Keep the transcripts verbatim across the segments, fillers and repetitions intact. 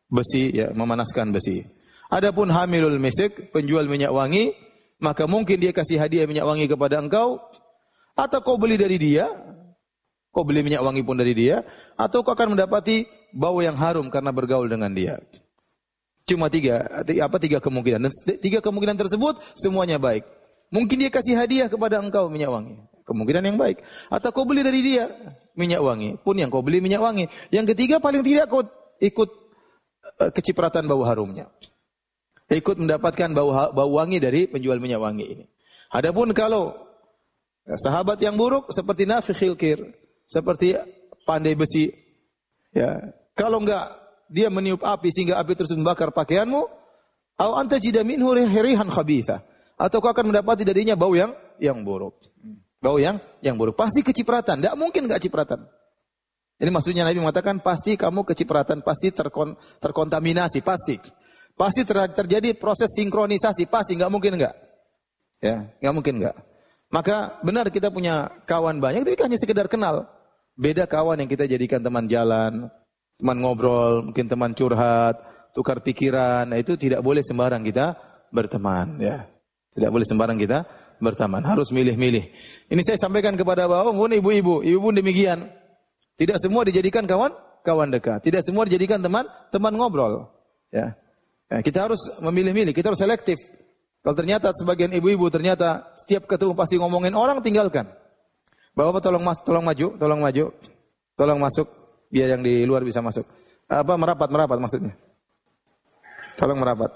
besi, ya, memanaskan besi. Adapun hamilul misik, penjual minyak wangi, maka mungkin dia kasih hadiah minyak wangi kepada engkau, atau kau beli dari dia, kau beli minyak wangi pun dari dia, atau kau akan mendapati bau yang harum karena bergaul dengan dia. Cuma tiga, apa tiga kemungkinan. Dan tiga kemungkinan tersebut semuanya baik. Mungkin dia kasih hadiah kepada engkau minyak wangi, kemungkinan yang baik. Atau kau beli dari dia minyak wangi, pun yang kau beli minyak wangi. Yang ketiga paling tidak kau ikut uh, kecipratan bau harumnya. Ikut mendapatkan bau bau wangi dari penjual minyak wangi ini. Adapun kalau sahabat yang buruk seperti Nafikhil Kir, seperti pandai besi, ya, kalau enggak dia meniup api sehingga api terus membakar pakaianmu, au anta jida minhu rihan khabitha, atau kau akan mendapati darinya bau yang yang buruk. Bau yang yang buruk, pasti kecipratan, enggak mungkin enggak cipratan. Jadi maksudnya Nabi mengatakan pasti kamu kecipratan, pasti terkon, terkontaminasi, pasti. Pasti ter, terjadi proses sinkronisasi, pasti, enggak mungkin enggak. Ya, enggak mungkin enggak. Maka benar kita punya kawan banyak, tapi hanya sekedar kenal. Beda kawan yang kita jadikan teman jalan, teman ngobrol, mungkin teman curhat, tukar pikiran. Nah, itu tidak boleh sembarang kita berteman. Ya, tidak boleh sembarang kita berteman. Harus milih-milih. Ini saya sampaikan kepada bapak pun ibu-ibu, ibu pun demikian. Tidak semua dijadikan kawan, kawan dekat. Tidak semua dijadikan teman, teman ngobrol. Ya. Ya, kita harus memilih-milih, kita harus selektif. Kalau ternyata sebagian ibu-ibu ternyata setiap ketemu pasti ngomongin orang, tinggalkan. Bapak tolong mas, tolong maju, tolong maju, tolong masuk, biar yang di luar bisa masuk. Apa merapat, merapat maksudnya? Tolong merapat.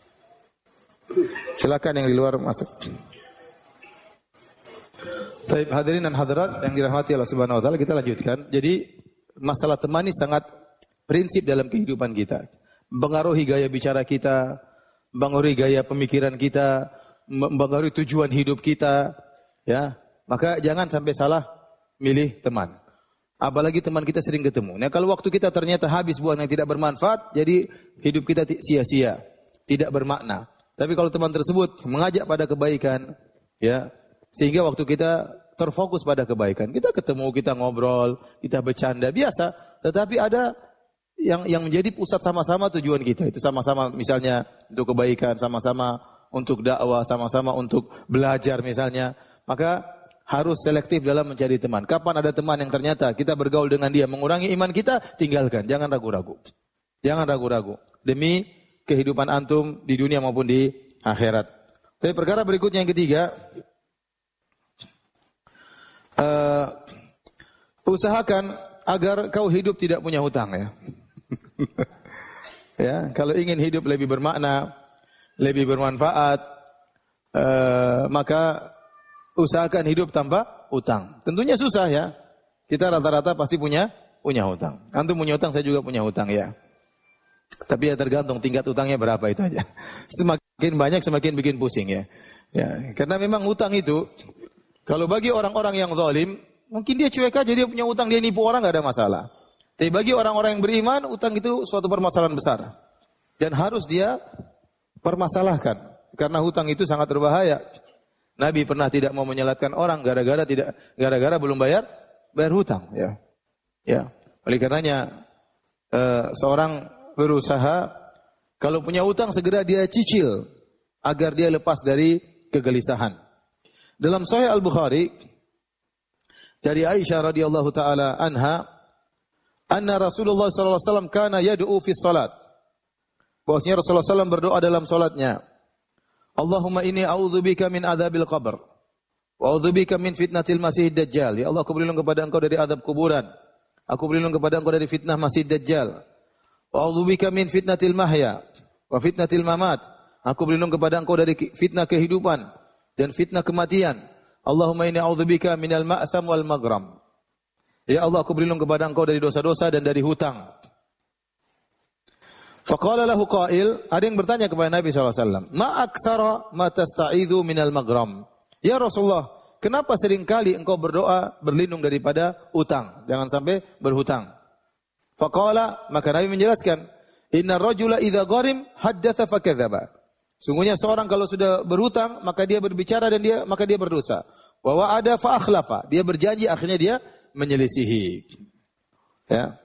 Silakan yang di luar masuk. Baik, hadirin dan hadirat yang dirahmati Allah Subhanahu wa taala, kita lanjutkan. Jadi masalah teman ini sangat prinsip dalam kehidupan kita. Mempengaruhi gaya bicara kita, mempengaruhi gaya pemikiran kita, mempengaruhi tujuan hidup kita, ya. Maka jangan sampai salah milih teman. Apalagi teman kita sering ketemu. Nah, kalau waktu kita ternyata habis buat yang tidak bermanfaat, jadi hidup kita sia-sia, tidak bermakna. Tapi kalau teman tersebut mengajak pada kebaikan, ya, sehingga waktu kita terfokus pada kebaikan, kita ketemu, kita ngobrol, kita bercanda biasa, tetapi ada yang yang menjadi pusat sama-sama tujuan kita, itu sama-sama misalnya untuk kebaikan, sama-sama untuk dakwah, sama-sama untuk belajar misalnya, maka harus selektif dalam mencari teman. Kapan ada teman yang ternyata kita bergaul dengan dia mengurangi iman kita, tinggalkan, jangan ragu-ragu. Jangan ragu-ragu demi kehidupan antum di dunia maupun di akhirat. Tapi perkara berikutnya yang ketiga, uh, usahakan agar kau hidup tidak punya hutang, ya. Ya, kalau ingin hidup lebih bermakna, lebih bermanfaat, uh, maka usahakan hidup tanpa hutang. Tentunya susah, ya. Kita rata-rata pasti punya punya hutang. Antum punya hutang, saya juga punya hutang, ya. Tapi ya tergantung tingkat hutangnya berapa, itu aja. Semakin banyak semakin bikin pusing, ya. Ya, karena memang hutang itu kalau bagi orang-orang yang zalim, mungkin dia cuek aja, dia punya hutang, dia nipu orang enggak ada masalah. Tapi bagi orang-orang yang beriman, utang itu suatu permasalahan besar. Dan harus dia permasalahkan. Karena hutang itu sangat berbahaya. Nabi pernah tidak mau menyelatkan orang gara-gara tidak gara-gara belum bayar bayar hutang, ya. Ya. Oleh karenanya eh, seorang berusaha kalau punya hutang segera dia cicil agar dia lepas dari kegelisahan. Dalam Sahih Al-Bukhari dari Aisyah radhiyallahu taala anha, anna Rasulullah sallallahu alaihi wasallam kana yad'u fi salat. Bahwasanya Rasulullah sallallahu alaihi wasallam berdoa dalam salatnya. Allahumma inni a'udzubika min adzabil qabr wa a'udzubika min fitnatil masiihid dajjal. Ya Allah, aku berlindung kepada Engkau dari azab kuburan. Aku berlindung kepada Engkau dari fitnah Masih Dajjal. Wa a'udzubika min fitnatil mahya wa fitnatil mamat. Aku berlindung kepada Engkau dari fitnah kehidupan dan fitnah kematian. Allahumma inni a'udzubika minal ma'tham wal maghram. Ya Allah, aku berlindung kepada Engkau dari dosa-dosa dan dari hutang. Faqala lahu qail, ada yang bertanya kepada Nabi sallallahu alaihi wasallam, ma aktsara ma tasta'idzu minal maghram. Ya Rasulullah, kenapa seringkali engkau berdoa berlindung daripada utang? Jangan sampai berhutang. Faqala, maka Nabi menjelaskan, innar rajula idza gharim haddatsa fakadzaba. Sungguhnya seorang kalau sudah berhutang, maka dia berbicara dan dia maka dia berdosa. Wa wa'ada fa akhlafa. Dia berjanji akhirnya dia menyelisihi. Ya.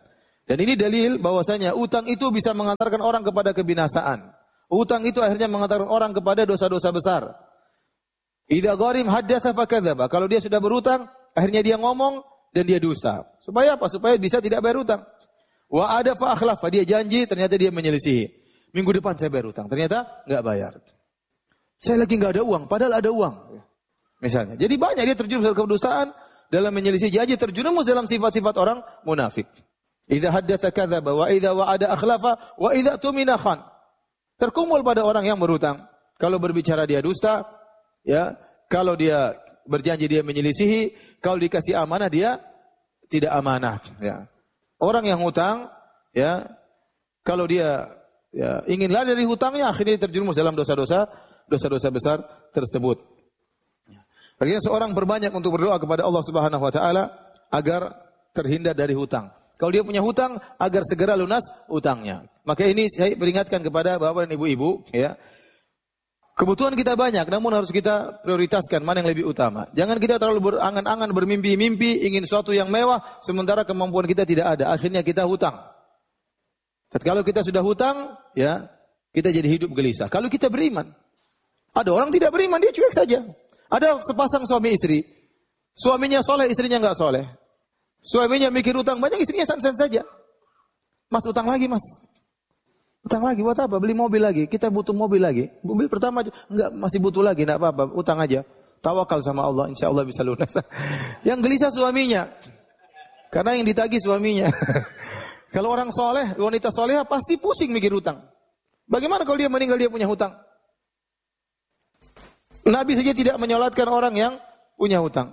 Dan ini dalil bahwasanya utang itu bisa mengantarkan orang kepada kebinasaan. Utang itu akhirnya mengantarkan orang kepada dosa-dosa besar. Idza gharim haddatsa fakadzaba. Kalau dia sudah berutang, akhirnya dia ngomong dan dia dusta. Supaya apa? Supaya bisa tidak bayar utang. Wa ada fa akhlafa, dia janji, ternyata dia menyelisihi. Minggu depan saya bayar utang, ternyata enggak bayar. Saya lagi enggak ada uang, padahal ada uang. Misalnya. Jadi banyak dia terjerumus dalam kedustaan, dalam menyelisih janji, terjerumus dalam sifat-sifat orang munafik. Idza haddatsa kadzaba wa idza wa'ada akhlafa wa idza tumina khan. Terkumpul pada orang yang berutang. Kalau berbicara dia dusta, ya. Kalau dia berjanji dia menyelisihi, kalau dikasih amanah dia tidak amanah, ya. Orang yang hutang, ya, kalau dia ya, ingin lari dari hutangnya, akhirnya terjerumus dalam dosa-dosa, dosa-dosa besar tersebut. Bagaimana seorang berbanyak untuk berdoa kepada Allah Subhanahu Wa Taala agar terhindar dari hutang. Kalau dia punya hutang, agar segera lunas hutangnya. Maka ini saya peringatkan kepada bapak dan ibu-ibu, ya. Kebutuhan kita banyak, namun harus kita prioritaskan mana yang lebih utama. Jangan kita terlalu berangan-angan, bermimpi-mimpi, ingin sesuatu yang mewah, sementara kemampuan kita tidak ada. Akhirnya kita hutang. Kalau kita sudah hutang, ya, kita jadi hidup gelisah. Kalau kita beriman, ada orang tidak beriman, dia cuek saja. Ada sepasang suami istri, suaminya soleh, istrinya enggak soleh. Suaminya mikir utang banyak, istrinya san-san saja. Mas utang lagi mas. Utang lagi buat apa? Beli mobil lagi. Kita butuh mobil lagi. Mobil pertama enggak, masih butuh lagi, enggak apa-apa. Utang aja. Tawakal sama Allah, insya Allah bisa lunas. Yang gelisah suaminya. Karena yang ditagih suaminya. Kalau orang soleh, wanita soleha pasti pusing mikir utang. Bagaimana kalau dia meninggal dia punya hutang? Nabi saja tidak menyolatkan orang yang punya hutang.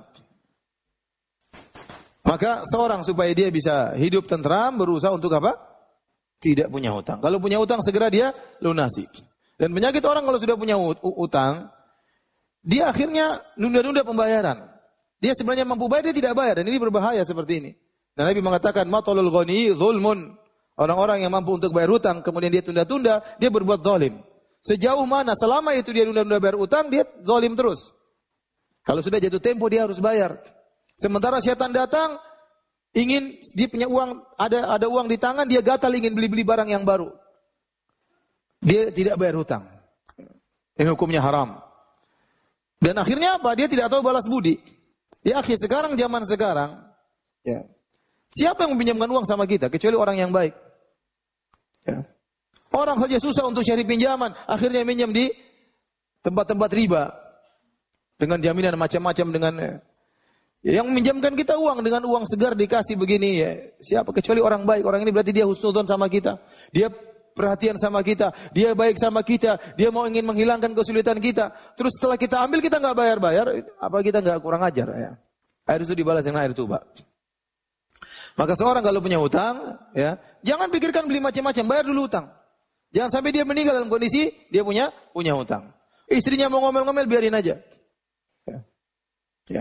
Maka seorang supaya dia bisa hidup tentram berusaha untuk apa? Tidak punya hutang. Kalau punya hutang segera dia lunasi. Dan penyakit orang kalau sudah punya hutang, dia akhirnya nunda-nunda pembayaran. Dia sebenarnya mampu bayar, dia tidak bayar. Dan ini berbahaya seperti ini. Dan Nabi mengatakan, matalul ghani zulmun. Orang-orang yang mampu untuk bayar hutang, kemudian dia tunda-tunda, dia berbuat zalim. Sejauh mana, selama itu dia nunda-nunda bayar hutang, dia zalim terus. Kalau sudah jatuh tempo, dia harus bayar. Sementara syaitan datang, ingin dia punya uang, ada ada uang di tangan, dia gatal ingin beli-beli barang yang baru. Dia tidak bayar hutang. Ini hukumnya haram. Dan akhirnya apa? Dia tidak tahu balas budi. Ya akhir sekarang, zaman sekarang, ya, siapa yang meminjamkan uang sama kita? Kecuali orang yang baik. Ya. Orang saja susah untuk cari pinjaman, akhirnya minjam di tempat-tempat riba. Dengan jaminan macam-macam, dengan ya, yang meminjamkan kita uang dengan uang segar dikasih begini ya. Siapa kecuali orang baik. Orang ini berarti dia husnudzon sama kita. Dia perhatian sama kita. Dia baik sama kita. Dia mau ingin menghilangkan kesulitan kita. Terus setelah kita ambil kita enggak bayar-bayar, apa kita enggak kurang ajar ya? Air itu dibalas dengan air tuba. Maka seorang kalau punya hutang, ya, jangan pikirkan beli macam-macam, bayar dulu hutang. Jangan sampai dia meninggal dalam kondisi dia punya punya hutang. Istrinya mau ngomel-ngomel biarin aja. Ya. Ya.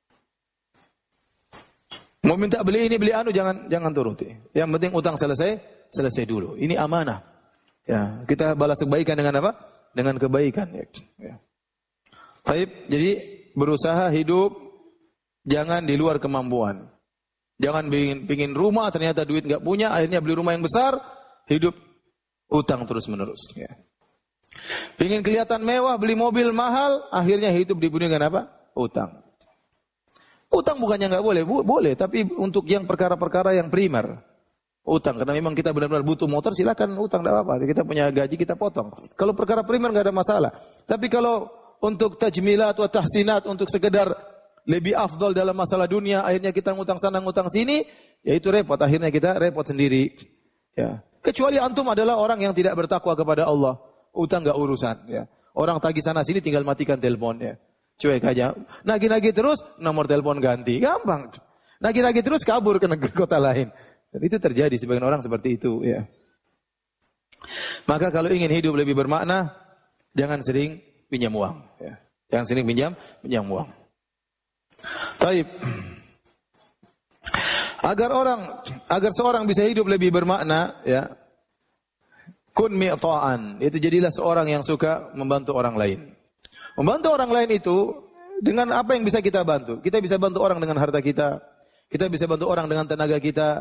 Mau minta beli ini beli anu jangan jangan turuti. Yang penting utang selesai, selesai dulu. Ini amanah. Ya, kita balas kebaikan dengan apa? Dengan kebaikan ya. Ya. Baik, jadi berusaha hidup jangan di luar kemampuan. Jangan pingin, pingin rumah ternyata duit enggak punya, akhirnya beli rumah yang besar, hidup utang terus-menerus ya. Pingin kelihatan mewah, beli mobil mahal, akhirnya hidup dibunuh dengan apa? Utang. Utang bukannya enggak boleh, boleh, tapi untuk yang perkara-perkara yang primer. Utang, karena memang kita benar-benar butuh motor, silakan utang, enggak apa-apa. Kita punya gaji, kita potong. Kalau perkara primer enggak ada masalah. Tapi kalau untuk tajmilat atau tahsinat, untuk sekedar lebih afdol dalam masalah dunia, akhirnya kita ngutang sana, ngutang sini, ya itu repot. Akhirnya kita repot sendiri. Ya. Kecuali antum adalah orang yang tidak bertakwa kepada Allah. Utang enggak urusan. Ya. Orang tagih sana sini tinggal matikan teleponnya. Cuek aja. Nagih-nagih terus, nomor telepon ganti. Gampang. Nagih-nagih terus, kabur ke negeri kota lain. Dan itu terjadi, sebagian orang seperti itu. Ya. Maka kalau ingin hidup lebih bermakna, jangan sering pinjam uang. Ya. Jangan sering pinjam, pinjam uang. Taib. Agar orang, agar seorang bisa hidup lebih bermakna, ya, kun mi'ta'an, itu jadilah seorang yang suka membantu orang lain. Membantu orang lain itu dengan apa yang bisa kita bantu? Kita bisa bantu orang dengan harta kita, kita bisa bantu orang dengan tenaga kita,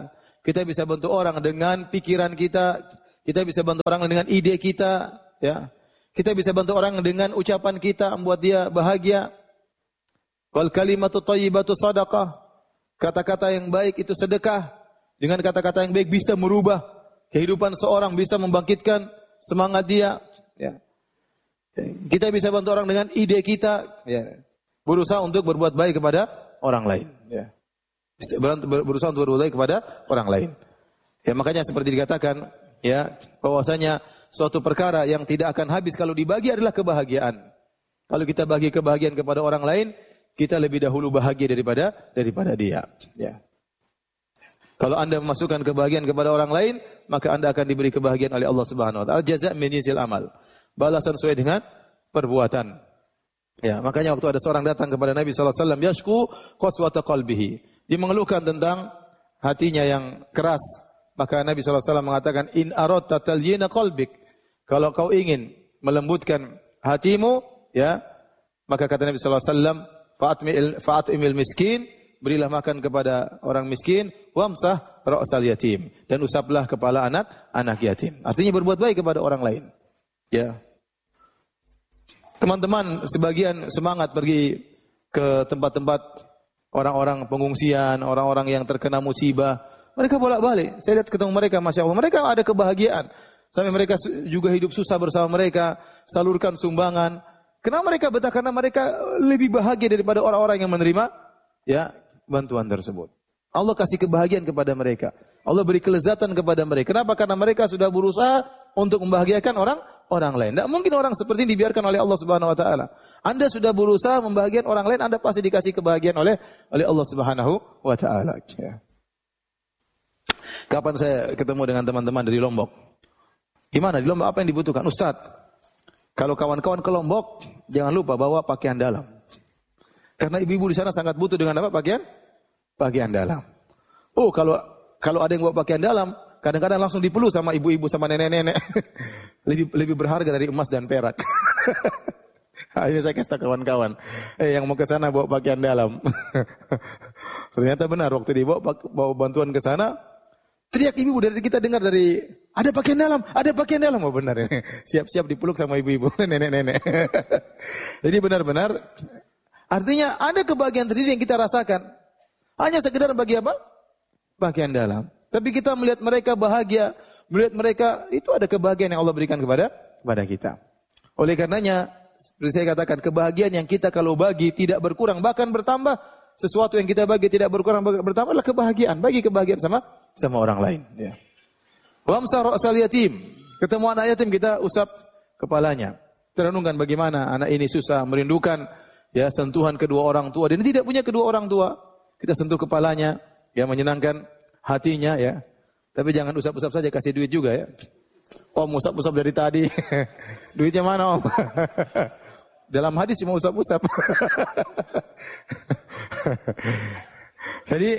Kita bisa bantu orang dengan pikiran kita, kita bisa bantu orang dengan ide kita, ya. Kita bisa bantu orang dengan ucapan kita, membuat dia bahagia. Wal kalimatu thayyibatu shadaqah. Kata-kata yang baik itu sedekah. Dengan kata-kata yang baik bisa merubah kehidupan seorang, bisa membangkitkan semangat dia, ya. Kita bisa bantu orang dengan ide kita, ya. Berusaha untuk berbuat baik kepada orang lain, ya. Berusaha untuk berbuat baik kepada orang lain. Ya, makanya seperti dikatakan, ya, bahwasanya suatu perkara yang tidak akan habis kalau dibagi adalah kebahagiaan. Kalau kita bagi kebahagiaan kepada orang lain, kita lebih dahulu bahagia daripada daripada dia, ya. Kalau Anda memasukkan kebahagiaan kepada orang lain, maka Anda akan diberi kebahagiaan oleh Allah Subhanahu wa taala. Jazaa' min jinsil amal. Balasan sesuai dengan perbuatan. Ya, makanya waktu ada seorang datang kepada Nabi sallallahu alaihi wasallam, yashku qaswata qalbihi. Dia mengeluhkan tentang hatinya yang keras. Maka Nabi sallallahu alaihi wasallam mengatakan, in aradta talyina qalbik. Kalau kau ingin melembutkan hatimu, ya, maka kata Nabi sallallahu alaihi wasallam, fa'atmil fa'atimil miskin, berilah makan kepada orang miskin, wamsah ra'sal yatim, dan usaplah kepala anak anak yatim. Artinya berbuat baik kepada orang lain. Ya. Teman-teman sebagian semangat pergi ke tempat-tempat orang-orang pengungsian, orang-orang yang terkena musibah. Mereka bolak-balik. Saya lihat ketemu mereka, Masya Allah. Mereka ada kebahagiaan. Sampai mereka juga hidup susah bersama mereka, salurkan sumbangan. Kenapa mereka betah? Karena mereka lebih bahagia daripada orang-orang yang menerima, ya, bantuan tersebut. Allah kasih kebahagiaan kepada mereka. Allah beri kelezatan kepada mereka. Kenapa? Karena mereka sudah berusaha untuk membahagiakan orang orang lain. Tidak mungkin orang seperti ini dibiarkan oleh Allah Subhanahu wa taala. Anda sudah berusaha membahagiakan orang lain, Anda pasti dikasih kebahagiaan oleh oleh Allah Subhanahu wa taala. Ya. Kapan saya ketemu dengan teman-teman dari Lombok? Gimana di Lombok, apa yang dibutuhkan? Ustaz, kalau kawan-kawan ke Lombok, jangan lupa bawa pakaian dalam. Karena ibu-ibu di sana sangat butuh dengan apa? Pakaian pakaian dalam. Oh, kalau kalau ada yang bawa pakaian dalam, kadang-kadang langsung dipeluk sama ibu-ibu sama nenek-nenek. lebih lebih berharga dari emas dan perak. Ini saya kasih tahu kawan-kawan, eh yang mau ke sana bawa pakaian dalam. Ternyata benar, waktu dibawa bawa bantuan ke sana, teriak ibu dari kita dengar dari, ada pakaian dalam, ada pakaian dalam. Oh benar ini. Siap-siap dipeluk sama ibu-ibu, nenek-nenek. Jadi benar-benar artinya ada kebahagiaan tersendiri yang kita rasakan. Hanya sekedar bagi apa? Pakaian dalam. Tapi kita melihat mereka bahagia, melihat mereka, itu ada kebahagiaan yang Allah berikan kepada kepada kita. Oleh karenanya, seperti saya katakan, kebahagiaan yang kita kalau bagi tidak berkurang, bahkan bertambah. Sesuatu yang kita bagi tidak berkurang, bertambah adalah kebahagiaan. Bagi kebahagiaan sama sama orang lain. Ya. Wamsah ra'sal yatim. Ketemu anak yatim, kita usap kepalanya. Terenungkan bagaimana anak ini susah, merindukan, ya, sentuhan kedua orang tua. Dan tidak punya kedua orang tua. Kita sentuh kepalanya, ya, menyenangkan hatinya, ya. Tapi jangan usap-usap saja, kasih duit juga, ya. Om usap-usap dari tadi. Duitnya mana, Om? Dalam hadis cuma usap-usap. Jadi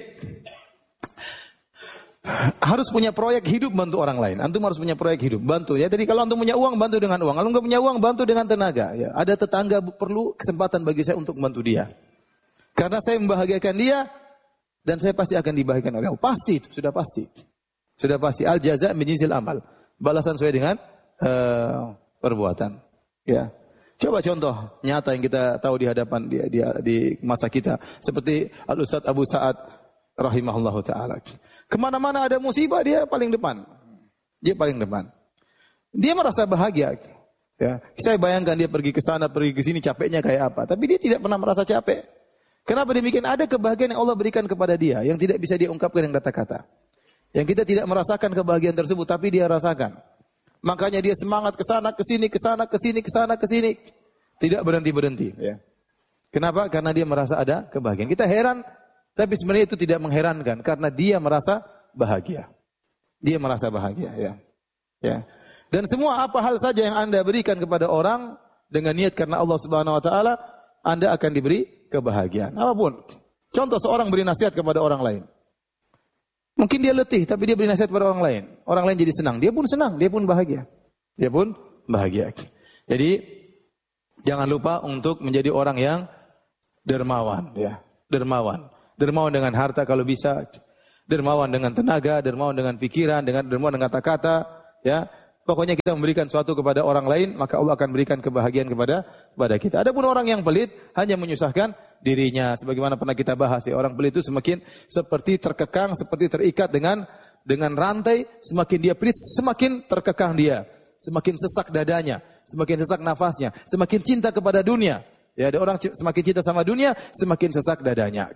harus punya proyek hidup bantu orang lain. Antum harus punya proyek hidup, bantu, ya. Jadi kalau antum punya uang, bantu dengan uang. Kalau enggak punya uang, bantu dengan tenaga, ya. Ada tetangga perlu kesempatan bagi saya untuk membantu dia. Karena saya membahagiakan dia dan saya pasti akan dibahagiakan oleh Allah. Pasti itu, sudah pasti. Sudah pasti. Al jazaa' min jinsil amal. Balasan sesuai dengan uh, perbuatan. Ya. Coba contoh nyata yang kita tahu di hadapan di, di, di masa kita. Seperti Al-Ustaz Abu Sa'ad rahimahullahu ta'ala. Kemana-mana ada musibah, dia paling depan. Dia paling depan. Dia merasa bahagia. Ya. Saya bayangkan dia pergi ke sana, pergi ke sini, capeknya kayak apa. Tapi dia tidak pernah merasa capek. Kenapa demikian? Ada kebahagiaan yang Allah berikan kepada dia, yang tidak bisa dia ungkapkan dengan kata-kata. Yang kita tidak merasakan kebahagiaan tersebut, tapi dia rasakan. Makanya dia semangat ke sana, ke sini, ke sana, ke sini, ke sana, ke sini. Tidak berhenti-berhenti. Ya. Kenapa? Karena dia merasa ada kebahagiaan. Kita heran, tapi sebenarnya itu tidak mengherankan. Karena dia merasa bahagia. Dia merasa bahagia. Ya. Ya. Dan semua apa hal saja yang Anda berikan kepada orang, dengan niat karena Allah Subhanahu Wa Taala, Anda akan diberi kebahagiaan. Apapun. Contoh seorang beri nasihat kepada orang lain. Mungkin dia letih, tapi dia beri nasihat kepada orang lain. Orang lain jadi senang. Dia pun senang, dia pun bahagia. Dia pun bahagia. Jadi, jangan lupa untuk menjadi orang yang dermawan. Ya. Dermawan. Dermawan dengan harta kalau bisa. Dermawan dengan tenaga, dermawan dengan pikiran, dengan dermawan dengan kata-kata, ya. Pokoknya kita memberikan sesuatu kepada orang lain, maka Allah akan berikan kebahagiaan kepada kepada kita. Adapun orang yang pelit hanya menyusahkan dirinya. Sebagaimana pernah kita bahas, ya, orang pelit itu semakin seperti terkekang, seperti terikat dengan dengan rantai, semakin dia pelit, semakin terkekang dia, semakin sesak dadanya, semakin sesak nafasnya, semakin cinta kepada dunia. Ya, ada orang semakin cinta sama dunia, semakin sesak dadanya.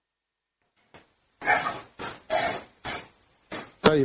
Baik.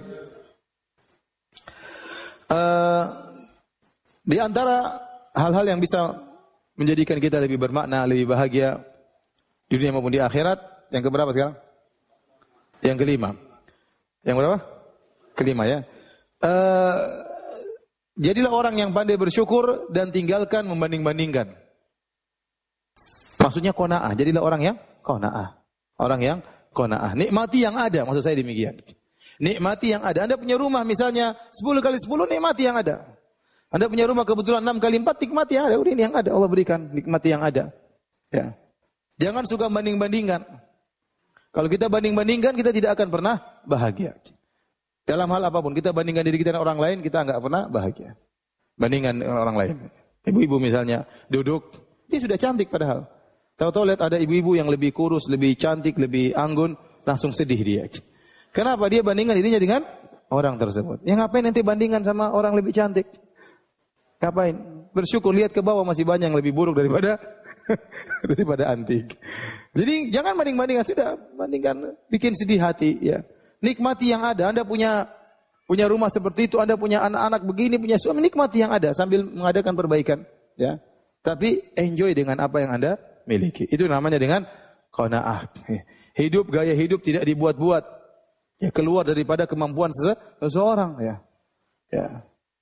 Uh, di antara hal-hal yang bisa menjadikan kita lebih bermakna, lebih bahagia di dunia maupun di akhirat, yang keberapa sekarang? Yang kelima. Yang berapa? Kelima, ya. Uh, jadilah orang yang pandai bersyukur dan tinggalkan membanding-bandingkan. Maksudnya qanaah. Jadilah orang yang qanaah. Orang yang qanaah. Nikmati yang ada, maksud saya demikian. Nikmati yang ada. Anda punya rumah misalnya sepuluh kali sepuluh, nikmati yang ada. Anda punya rumah kebetulan enam kali empat, nikmati yang ada. Udah, ini yang ada, Allah berikan, nikmati yang ada. Ya. Jangan suka banding-bandingkan. Kalau kita banding-bandingkan, kita tidak akan pernah bahagia. Dalam hal apapun, kita bandingkan diri kita dengan orang lain, kita enggak pernah bahagia. Bandingkan dengan orang lain. Ibu-ibu misalnya, duduk, dia sudah cantik padahal. Tahu-tahu lihat ada ibu-ibu yang lebih kurus, lebih cantik, lebih anggun, langsung sedih dia. Kenapa? Dia bandingkan dirinya dengan orang tersebut. Ya ngapain nanti bandingkan sama orang lebih cantik? Ngapain? Bersyukur, lihat ke bawah masih banyak yang lebih buruk daripada daripada antik. Jadi jangan banding-bandingkan, sudah bandingkan, bikin sedih hati, ya. Nikmati yang ada. Anda punya punya rumah seperti itu, Anda punya anak-anak begini, punya suami, nikmati yang ada sambil mengadakan perbaikan, ya. Tapi enjoy dengan apa yang Anda miliki. Itu namanya dengan qanaah. Hidup, gaya hidup tidak dibuat-buat. Ya, keluar daripada kemampuan sese seseorang, ya. Ya.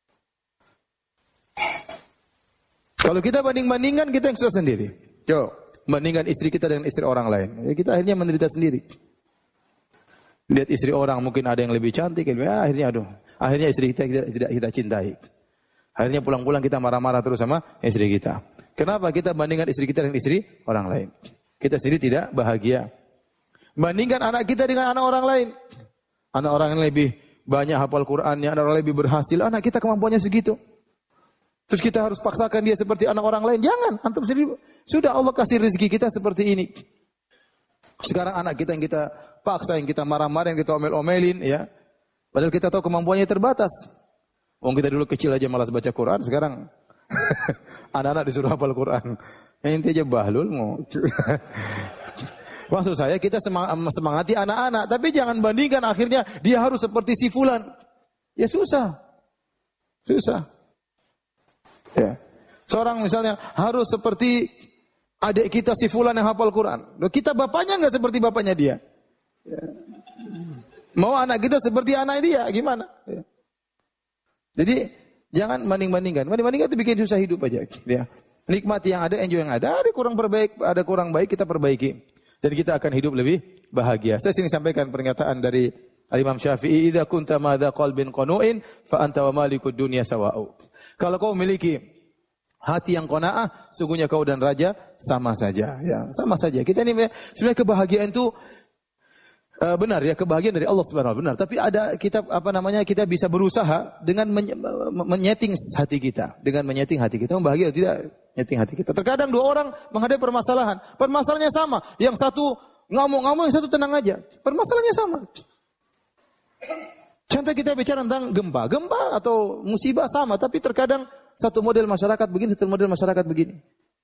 Kalau kita banding-bandingkan, kita yang susah sendiri. Yo, bandingkan istri kita dengan istri orang lain. Ya, kita akhirnya menderita sendiri. Lihat istri orang mungkin ada yang lebih cantik, ya, akhirnya aduh, akhirnya istri kita tidak kita, kita cintai. Akhirnya pulang-pulang kita marah-marah terus sama istri kita. Kenapa kita bandingkan istri kita dengan istri orang lain? Kita sendiri tidak bahagia. Bandingkan anak kita dengan anak orang lain. Anak orang yang lebih banyak hafal Qur'annya, anak orang lebih berhasil, anak kita kemampuannya segitu. Terus kita harus paksakan dia seperti anak orang lain. Jangan, antum sendiri sudah Allah kasih rezeki kita seperti ini. Sekarang anak kita yang kita paksa, yang kita marah-marah, yang kita omel-omelin, ya. Padahal kita tahu kemampuannya terbatas. Wong kita dulu kecil aja malas baca Quran, sekarang anak-anak disuruh hafal Quran. Yang inti aja bahlul mau. Maksud saya kita semangati anak-anak, tapi jangan bandingkan akhirnya dia harus seperti si fulan. Ya susah. Susah. Ya. Seorang misalnya harus seperti adik kita si fulan yang hafal Quran. Loh, kita bapaknya enggak seperti bapaknya dia. Ya. Mau anak kita seperti anak dia, gimana? Ya. Jadi jangan banding-bandingkan. Banding-bandingkan itu bikin susah hidup aja. Ya. Nikmati yang ada, enjoy yang ada. Ada kurang perbaik, ada kurang baik, kita perbaiki. Dan kita akan hidup lebih bahagia. Saya sini sampaikan pernyataan dari Imam Syafi'i, "Idza kunta madza qalbin qanu'in fa anta wa malikud dunya sawa'u." Kalau kau memiliki hati yang qanaah, sungguhnya kau dan raja sama saja, ya, sama saja. Kita ini sebenarnya kebahagiaan itu uh, benar ya, kebahagiaan dari Allah Subhanahu wa taala benar, tapi ada kita apa namanya? Kita bisa berusaha dengan men menyeting hati kita, dengan menyeting hati kita membahagia atau tidak. Nyeting hati kita. Terkadang dua orang menghadapi permasalahan. Permasalahannya sama. Yang satu ngamuk-ngamuk, yang satu tenang aja. Permasalahannya sama. Contoh kita bicara tentang gempa. Gempa atau musibah sama. Tapi terkadang satu model masyarakat begini, satu model masyarakat begini.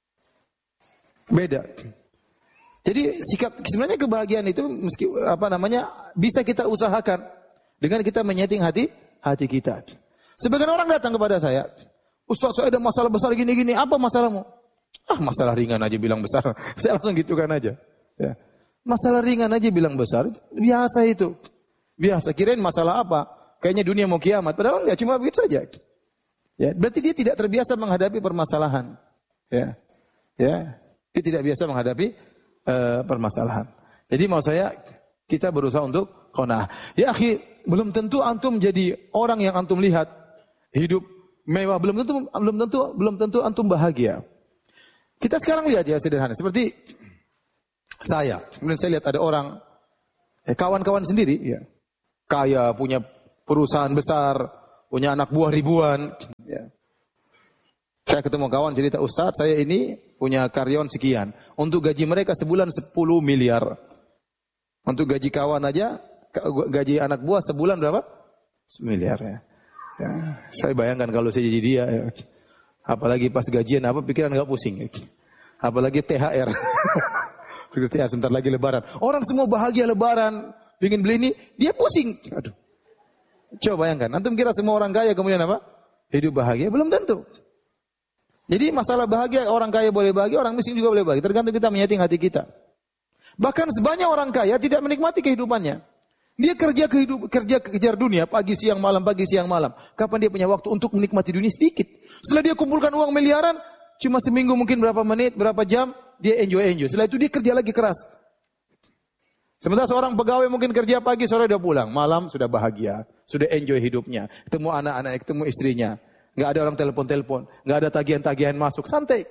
Beda. Jadi sikap, sebenarnya kebahagiaan itu meski, apa namanya, bisa kita usahakan dengan kita menyeting hati hati kita. Sebagian orang datang kepada saya, "Ustaz, saya ada masalah besar gini-gini, apa masalahmu?" "Ah, masalah ringan aja bilang besar." Saya langsung gitukan aja. Ya. Masalah ringan aja bilang besar, biasa itu. Biasa, kirain masalah apa? Kayaknya dunia mau kiamat, padahal enggak, cuma begitu saja. Ya, berarti dia tidak terbiasa menghadapi permasalahan. Ya. Ya, dia tidak biasa menghadapi uh, permasalahan. Jadi mau saya, kita berusaha untuk qanaah. Ya akhi, belum tentu antum jadi orang yang antum lihat hidup mewah, belum tentu belum tentu belum tentu antum bahagia. Kita sekarang lihat ya sederhana, seperti saya. Kemudian saya lihat ada orang Eh, kawan-kawan sendiri, ya. Kaya, punya perusahaan besar, punya anak buah ribuan. Ya. Saya ketemu kawan cerita, Ustaz, saya ini punya karyawan sekian. Untuk gaji mereka sebulan sepuluh miliar. Untuk gaji kawan aja, gaji anak buah sebulan berapa? Semiliar ya. Ya. Saya bayangkan kalau saya jadi dia, ya. Apalagi pas gajian, apa pikiran nggak pusing. Ya. Apalagi T H R. T H R sebentar lagi lebaran. Orang semua bahagia lebaran, ingin beli ini, dia pusing. Aduh. Coba bayangkan, antum kira semua orang kaya kemudian apa? Hidup bahagia? Belum tentu. Jadi masalah bahagia, orang kaya boleh bahagia, orang miskin juga boleh bahagia. Tergantung kita menyeting hati kita. Bahkan sebanyak orang kaya tidak menikmati kehidupannya. Dia kerja kehidup, kerja kejar dunia, pagi siang malam, pagi siang malam. Kapan dia punya waktu untuk menikmati dunia? Sedikit. Setelah dia kumpulkan uang miliaran, cuma seminggu mungkin berapa menit, berapa jam, dia enjoy-enjoy. Setelah itu dia kerja lagi keras. Sementara seorang pegawai mungkin kerja pagi, sore udah pulang. Malam sudah bahagia, sudah enjoy hidupnya. Ketemu anak-anak, ketemu istrinya. Nggak ada orang telepon-telepon, nggak ada tagihan-tagihan masuk, santai.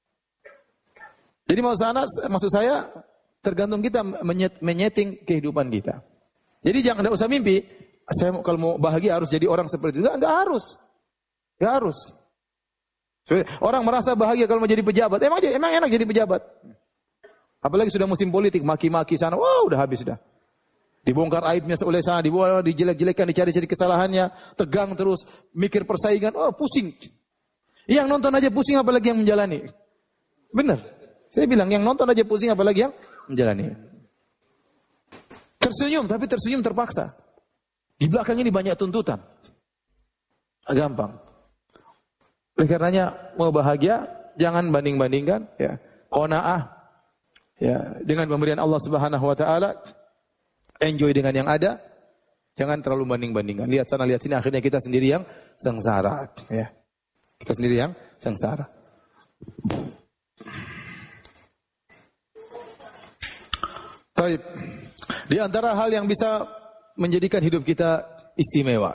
Jadi maksud saya, maksud saya tergantung kita menyet, menyeting kehidupan kita. Jadi jangan enggak usah mimpi, saya kalau mau bahagia harus jadi orang seperti itu. Enggak, enggak harus. Enggak harus. Orang merasa bahagia kalau mau jadi pejabat. Emang emang enak jadi pejabat. Apalagi sudah musim politik, maki-maki sana, wah udah habis sudah. Dibongkar aibnya oleh sana, dibawa dijelek-jelekkan, dicari-cari kesalahannya, tegang terus, mikir persaingan, oh pusing. Yang nonton aja pusing apalagi yang menjalani. Benar. Saya bilang yang nonton aja pusing apalagi yang menjalani. Tersenyum, tapi tersenyum terpaksa. Di belakang ini banyak tuntutan. Gampang. Oleh karenanya mau bahagia, jangan banding-bandingkan. Ya. Qanaah, ya, dengan pemberian Allah Subhanahu Wa Taala, enjoy dengan yang ada. Jangan terlalu banding-bandingkan. Lihat sana, lihat sini, akhirnya kita sendiri yang sengsara. Ya. Kita sendiri yang sengsara. Baik. Di antara hal yang bisa menjadikan hidup kita istimewa,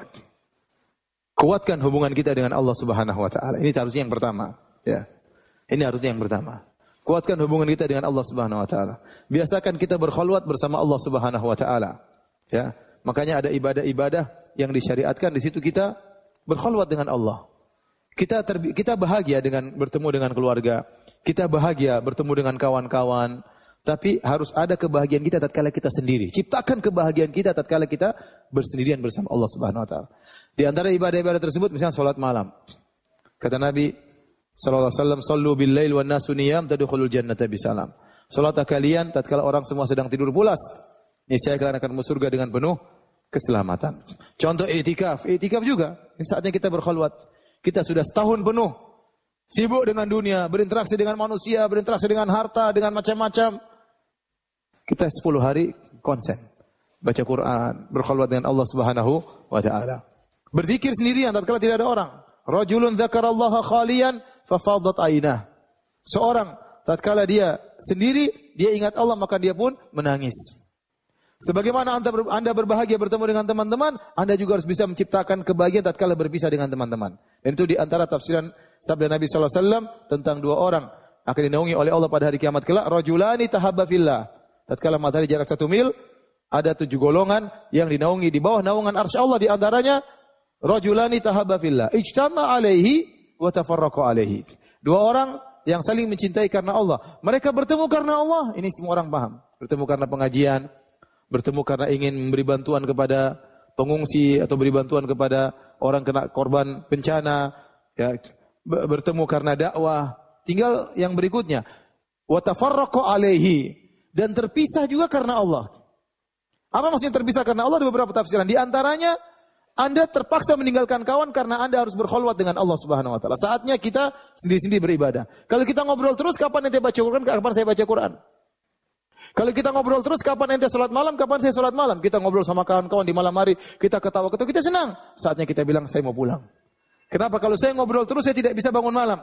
kuatkan hubungan kita dengan Allah Subhanahu Wa Taala. Ini harusnya yang pertama. Ya, ini harusnya yang pertama. Kuatkan hubungan kita dengan Allah Subhanahu Wa Taala. Biasakan kita berkhulwat bersama Allah Subhanahu Wa Taala. Ya, makanya ada ibadah-ibadah yang disyariatkan di situ kita berkhulwat dengan Allah. Kita terbi- kita bahagia dengan bertemu dengan keluarga. Kita bahagia bertemu dengan kawan-kawan. Tapi harus ada kebahagiaan kita tatkala kita sendiri. Ciptakan kebahagiaan kita tatkala kita bersendirian bersama Allah Subhanahu Wa Taala. Di antara ibadah-ibadah tersebut misalnya salat malam. Kata Nabi sallallahu alaihi wasallam, "Shallu bil lail wan nasu niyam tadkhulul jannata bisalam." Salatlah kalian tatkala orang semua sedang tidur pulas, niscaya kalian akan masuk surga dengan penuh keselamatan. Contoh i'tikaf, i'tikaf juga. Ini saatnya kita berkhulwat. Kita sudah setahun penuh sibuk dengan dunia, berinteraksi dengan manusia, berinteraksi dengan harta, dengan macam-macam. Kita sepuluh hari konsen. Baca Quran, berkhulwat dengan Allah Subhanahu Wa Taala. Berzikir sendirian tatkala tidak ada orang. Rajulun dzakarallaha khalian fafadat ainah. Seorang tatkala dia sendiri, dia ingat Allah maka dia pun menangis. Sebagaimana anda, ber, anda berbahagia bertemu dengan teman-teman, Anda juga harus bisa menciptakan kebahagiaan tatkala berpisah dengan teman-teman. Dan itu di antara tafsiran sabda Nabi sallallahu alaihi wasallam tentang dua orang akan dinaungi oleh Allah pada hari kiamat kelak. Rajulani tahabba fillah. Tatkala matahari jarak satu mil, ada tujuh golongan yang dinaungi di bawah naungan arsy Allah, di antaranya rajulani tahabba fillah, ijtama alaihi wa tafarraqa alaihi. Dua orang yang saling mencintai karena Allah. Mereka bertemu karena Allah. Ini semua orang paham. Bertemu karena pengajian, bertemu karena ingin memberi bantuan kepada pengungsi atau beri bantuan kepada orang kena korban bencana, ya, bertemu karena dakwah. Tinggal yang berikutnya, wa tafarraqa alaihi. Dan terpisah juga karena Allah. Apa maksudnya terpisah karena Allah? Ada beberapa tafsiran. Di antaranya, Anda terpaksa meninggalkan kawan karena Anda harus berkhulwat dengan Allah Subhanahu Wa Taala. Saatnya kita sendiri-sendiri beribadah. Kalau kita ngobrol terus, kapan ente baca Quran? Kapan saya baca Quran? Kalau kita ngobrol terus, kapan ente sholat malam? Kapan saya sholat malam? Kita ngobrol sama kawan-kawan di malam hari, kita ketawa-ketawa, kita senang. Saatnya kita bilang, saya mau pulang. Kenapa? Kalau saya ngobrol terus, saya tidak bisa bangun malam.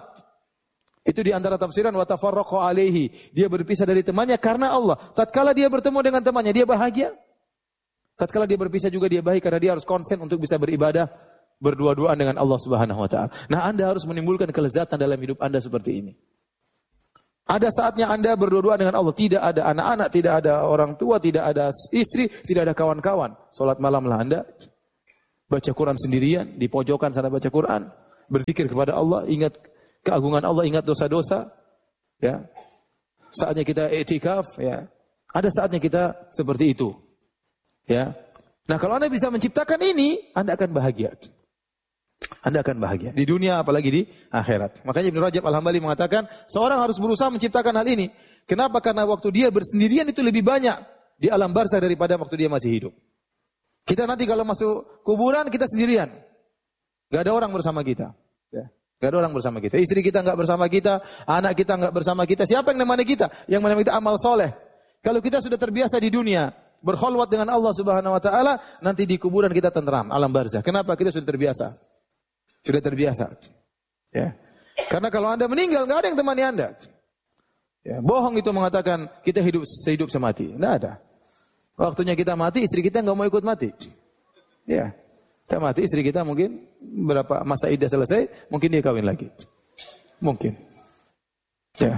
Itu di antara tafsiran wa tafarraqa alaihi. Dia berpisah dari temannya karena Allah. Tatkala dia bertemu dengan temannya, dia bahagia. Tatkala dia berpisah juga dia bahagia karena dia harus konsen untuk bisa beribadah berdua-duaan dengan Allah Subhanahu Wa Taala. Nah, Anda harus menimbulkan kelezatan dalam hidup Anda seperti ini. Ada saatnya Anda berdua-duaan dengan Allah. Tidak ada anak-anak, tidak ada orang tua, tidak ada istri, tidak ada kawan-kawan. Salat malamlah Anda. Baca Quran sendirian, di pojokan sana baca Quran. Berzikir kepada Allah, ingat keagungan Allah, ingat dosa-dosa. Ya. Saatnya kita i'tikaf, ya. Ada saatnya kita seperti itu. Ya. Nah, kalau Anda bisa menciptakan ini, Anda akan bahagia. Anda akan bahagia di dunia apalagi di akhirat. Makanya Ibnu Rajab Al-Hambali mengatakan, seorang harus berusaha menciptakan hal ini. Kenapa? Karena waktu dia bersendirian itu lebih banyak di alam barzah daripada waktu dia masih hidup. Kita nanti kalau masuk kuburan kita sendirian. Gak ada orang bersama kita. Ya. Gak ada orang bersama kita. Istri kita gak bersama kita, anak kita gak bersama kita. Siapa yang menemani kita? Yang menemani kita amal soleh. Kalau kita sudah terbiasa di dunia, berkholwat dengan Allah Subhanahu Wa Taala, nanti di kuburan kita tenteram, alam barzah. Kenapa? Kita sudah terbiasa. Sudah terbiasa. Ya. Karena kalau Anda meninggal, enggak ada yang temani Anda. Ya. Bohong itu mengatakan kita hidup sehidup semati. Enggak ada. Waktunya kita mati, istri kita enggak mau ikut mati. Ya. Kita mati, istri kita mungkin berapa masa iddah selesai, mungkin dia kawin lagi. Mungkin. Ya.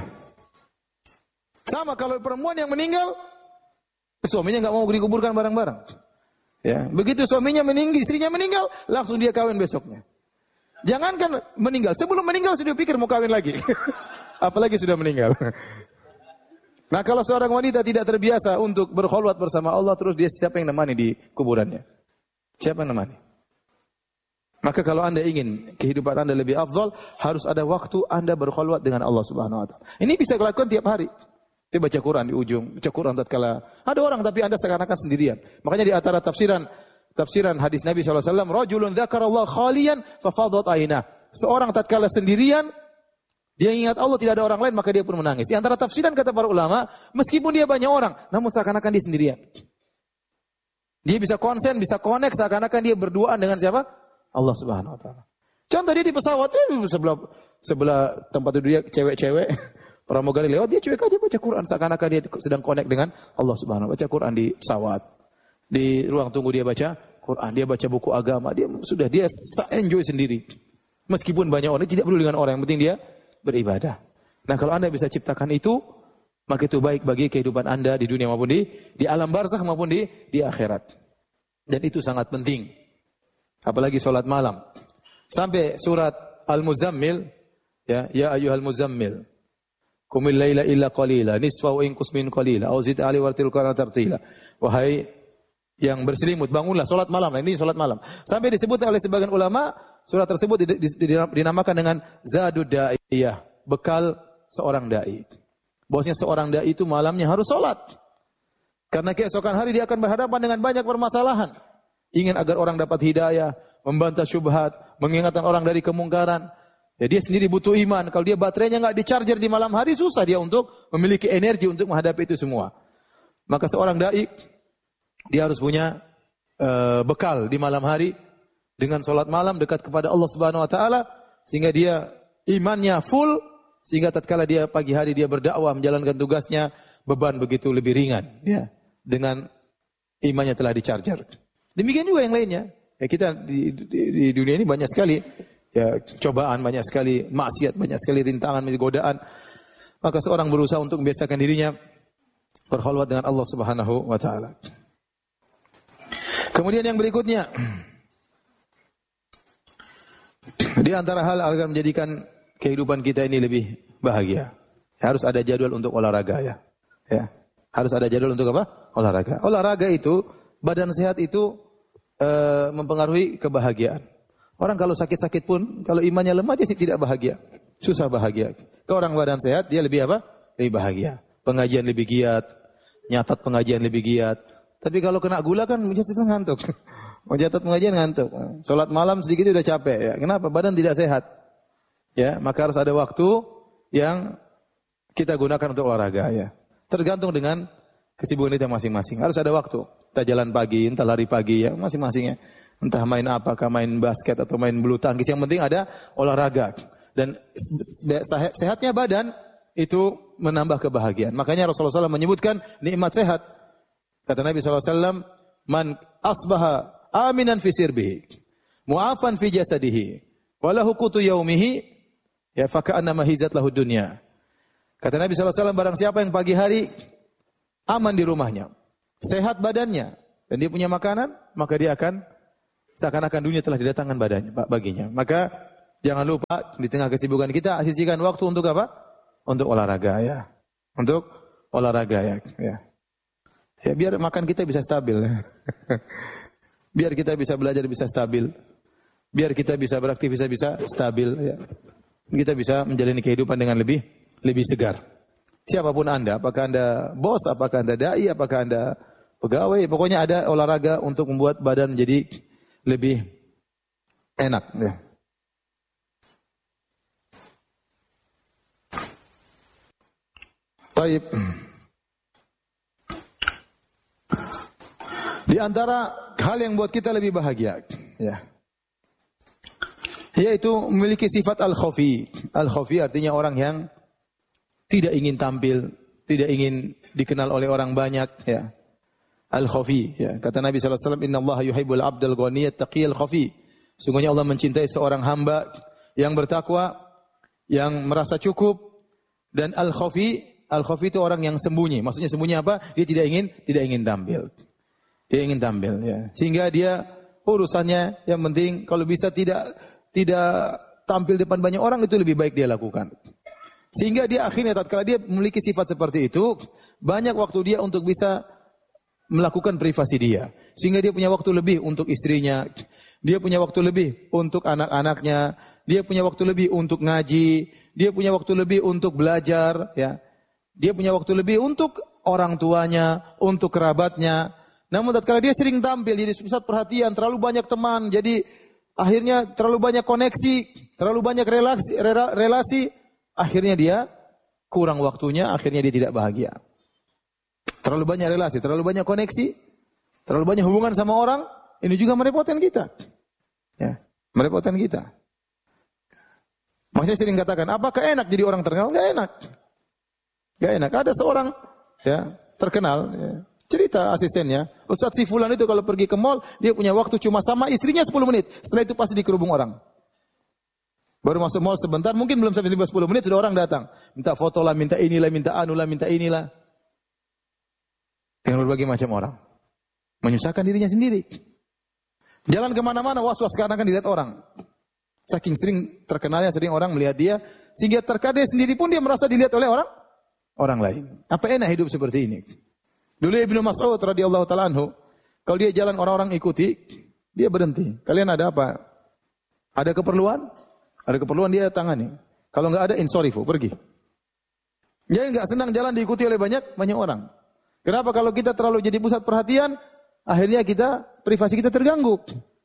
Sama kalau perempuan yang meninggal, suaminya enggak mau dikuburkan bareng-bareng. Ya. Begitu suaminya meninggal, istrinya meninggal, langsung dia kawin besoknya. Jangankan meninggal, sebelum meninggal sudah pikir mau kawin lagi. Apalagi sudah meninggal. Nah, kalau seorang wanita tidak terbiasa untuk berkholwat bersama Allah, terus dia siapa yang nemani di kuburannya? Siapa yang nemani? Maka kalau Anda ingin kehidupan Anda lebih afdal, harus ada waktu Anda berkholwat dengan Allah Subhanahu Wa Taala. Ini bisa dilakukan tiap hari. Dia baca Quran di ujung, baca Quran tatkala ada orang tapi Anda seakan-akan sendirian. Makanya di antara tafsiran Tafsiran hadis Nabi shallallahu alaihi wasallam, rajulun dzakarallaha khaliyan fafadat ainah. Seorang tatkala sendirian, dia ingat Allah, tidak ada orang lain, maka dia pun menangis. Di antara tafsiran kata para ulama, meskipun dia banyak orang, namun seakan-akan dia sendirian. Dia bisa konsen, bisa connect, seakan-akan dia berduaan dengan siapa? Allah Subhanahu Wa Taala. Contoh dia di pesawat, sebelah sebelah tempat duduk dia cewek-cewek, pramugari lewat, dia cuek aja baca Quran, seakan-akan dia sedang connect dengan Allah Subhanahu Wa Taala. Baca Quran di pesawat. Di ruang tunggu dia baca Quran, dia baca buku agama, dia sudah dia enjoy sendiri. Meskipun banyak orang, tidak perlu dengan orang, yang penting dia beribadah. Nah, kalau Anda bisa ciptakan itu, maka itu baik bagi kehidupan Anda di dunia maupun di di alam barzakh maupun di di akhirat. Dan itu sangat penting. Apalagi salat malam. Sampai surat Al-Muzammil, ya, ya ayyuhal muzammil, qumil laila illa qalila, nisfahu inqus min qalila, aw zid ali wartil qur'ana tartila. Wahai yang berselimut, bangunlah salat malam. Nah, ini salat malam. Sampai disebut oleh sebagian ulama, surat tersebut dinamakan dengan zadud da'iyah, bekal seorang dai. Bahwasanya seorang dai itu malamnya harus salat. Karena keesokan hari dia akan berhadapan dengan banyak permasalahan. Ingin agar orang dapat hidayah, membantah syubhat, mengingatkan orang dari kemungkaran. Ya, dia sendiri butuh iman. Kalau dia baterainya enggak di-charger di malam hari, susah dia untuk memiliki energi untuk menghadapi itu semua. Maka seorang dai dia harus punya uh, bekal di malam hari dengan solat malam dekat kepada Allah Subhanahu Wa Taala, sehingga dia imannya full, sehingga tatkala dia pagi hari dia berdakwah menjalankan tugasnya, beban begitu lebih ringan, ya, dengan imannya telah di-charger. Demikian juga yang lainnya. Ya, kita di, di, di dunia ini banyak sekali ya cobaan, banyak sekali maksiat, banyak sekali rintangan, godaan. Maka seorang berusaha untuk membiasakan dirinya berkholwat dengan Allah Subhanahu Wa Taala. Kemudian yang berikutnya, di antara hal agar menjadikan kehidupan kita ini lebih bahagia, harus ada jadwal untuk olahraga, ya. Ya, harus ada jadwal untuk apa? Olahraga. Olahraga itu, badan sehat itu e, mempengaruhi kebahagiaan. Orang kalau sakit-sakit pun, kalau imannya lemah dia sih tidak bahagia, susah bahagia. Kalau orang badan sehat dia lebih apa? Lebih bahagia. Pengajian lebih giat, nyatat pengajian lebih giat. Tapi kalau kena gula kan mencatat ngantuk. Mencatat pengajian ngantuk. Salat malam sedikit udah capek, ya. Kenapa? Badan tidak sehat. Ya, maka harus ada waktu yang kita gunakan untuk olahraga, ya. Tergantung dengan kesibukan kita masing-masing. Harus ada waktu. Kita jalan pagi, entah lari pagi, ya, masing-masing, ya. Entah main apakah main basket atau main bulu tangkis, yang penting ada olahraga. Dan sehatnya badan itu menambah kebahagiaan. Makanya Rasulullah shallallahu alaihi wasallam menyebutkan nikmat sehat. Kata Nabi shallallahu alaihi wasallam, man asbaha aminan fi sirbihi, mu'afan fi jasadihi, walahu qutu yaumihi, ya faka'annama hizat lahu dunya. Kata Nabi sallallahu alaihi wasallam, barang siapa yang pagi hari aman di rumahnya, sehat badannya, dan dia punya makanan, maka dia akan seakan-akan dunia telah didatangkan badannya, baginya. Maka jangan lupa di tengah kesibukan kita sisihkan waktu untuk apa? Untuk olahraga ya. Untuk olahraga ya. Ya, ya biar makan kita bisa stabil. Ya. Biar kita bisa belajar bisa stabil. Biar kita bisa beraktivitas bisa stabil ya. Kita bisa menjalani kehidupan dengan lebih lebih segar. Siapapun Anda, apakah Anda bos, apakah Anda dai, apakah Anda pegawai, pokoknya ada olahraga untuk membuat badan menjadi lebih enak ya. Baik. Di antara hal yang buat kita lebih bahagia ya, yaitu memiliki sifat al-khafi. Al-khafi artinya orang yang tidak ingin tampil, tidak ingin dikenal oleh orang banyak ya. Al-khafi ya. Kata Nabi sallallahu alaihi wasallam, "Innallaha yuhibbul 'abdal ghaniyat taqiyal khafi." Sungguhnya Allah mencintai seorang hamba yang bertakwa, yang merasa cukup, dan al-khafi, al-khafi itu orang yang sembunyi. Maksudnya sembunyi apa? Dia tidak ingin tidak ingin tampil. Dia ingin tampil ya. Sehingga dia urusannya yang penting kalau bisa tidak tidak tampil depan banyak orang, itu lebih baik dia lakukan. Sehingga dia akhirnya tatkala dia memiliki sifat seperti itu, banyak waktu dia untuk bisa melakukan privasi dia. Sehingga dia punya waktu lebih untuk istrinya, dia punya waktu lebih untuk anak-anaknya, dia punya waktu lebih untuk ngaji, dia punya waktu lebih untuk belajar, ya. Dia punya waktu lebih untuk orang tuanya, untuk kerabatnya. Namun tatkala dia sering tampil jadi pusat perhatian, terlalu banyak teman, jadi akhirnya terlalu banyak koneksi, terlalu banyak relasi, relasi, akhirnya dia kurang waktunya, akhirnya dia tidak bahagia. Terlalu banyak relasi, terlalu banyak koneksi, terlalu banyak hubungan sama orang, ini juga merepotkan kita. Ya, merepotkan kita. Makanya sering katakan, apakah enak jadi orang terkenal? Enggak enak. Enggak enak. Ada seorang ya, terkenal, ya, cerita asistennya, Ustaz si fulan itu kalau pergi ke mall, dia punya waktu cuma sama istrinya sepuluh menit. Setelah itu pasti dikerubung orang. Baru masuk mall sebentar, mungkin belum sampai sepuluh menit sudah orang datang. Minta foto lah, minta inilah, minta anu lah, minta inilah. Dengan berbagai macam orang. Menyusahkan dirinya sendiri. Jalan kemana-mana, was-was karena akan dilihat orang. Saking sering terkenalnya, sering orang melihat dia, sehingga terkadang sendiri pun dia merasa dilihat oleh orang orang lain. Apa enak hidup seperti ini? Dulu Ibnu Mas'ud radhiyallahu ta'ala anhu, kalau dia jalan orang-orang ikuti, dia berhenti. Kalian ada apa? Ada keperluan? Ada keperluan dia tangani. Kalau enggak ada, insorifu, pergi. Dia enggak senang jalan diikuti oleh banyak banyak orang. Kenapa? Kalau kita terlalu jadi pusat perhatian, akhirnya kita, privasi kita terganggu.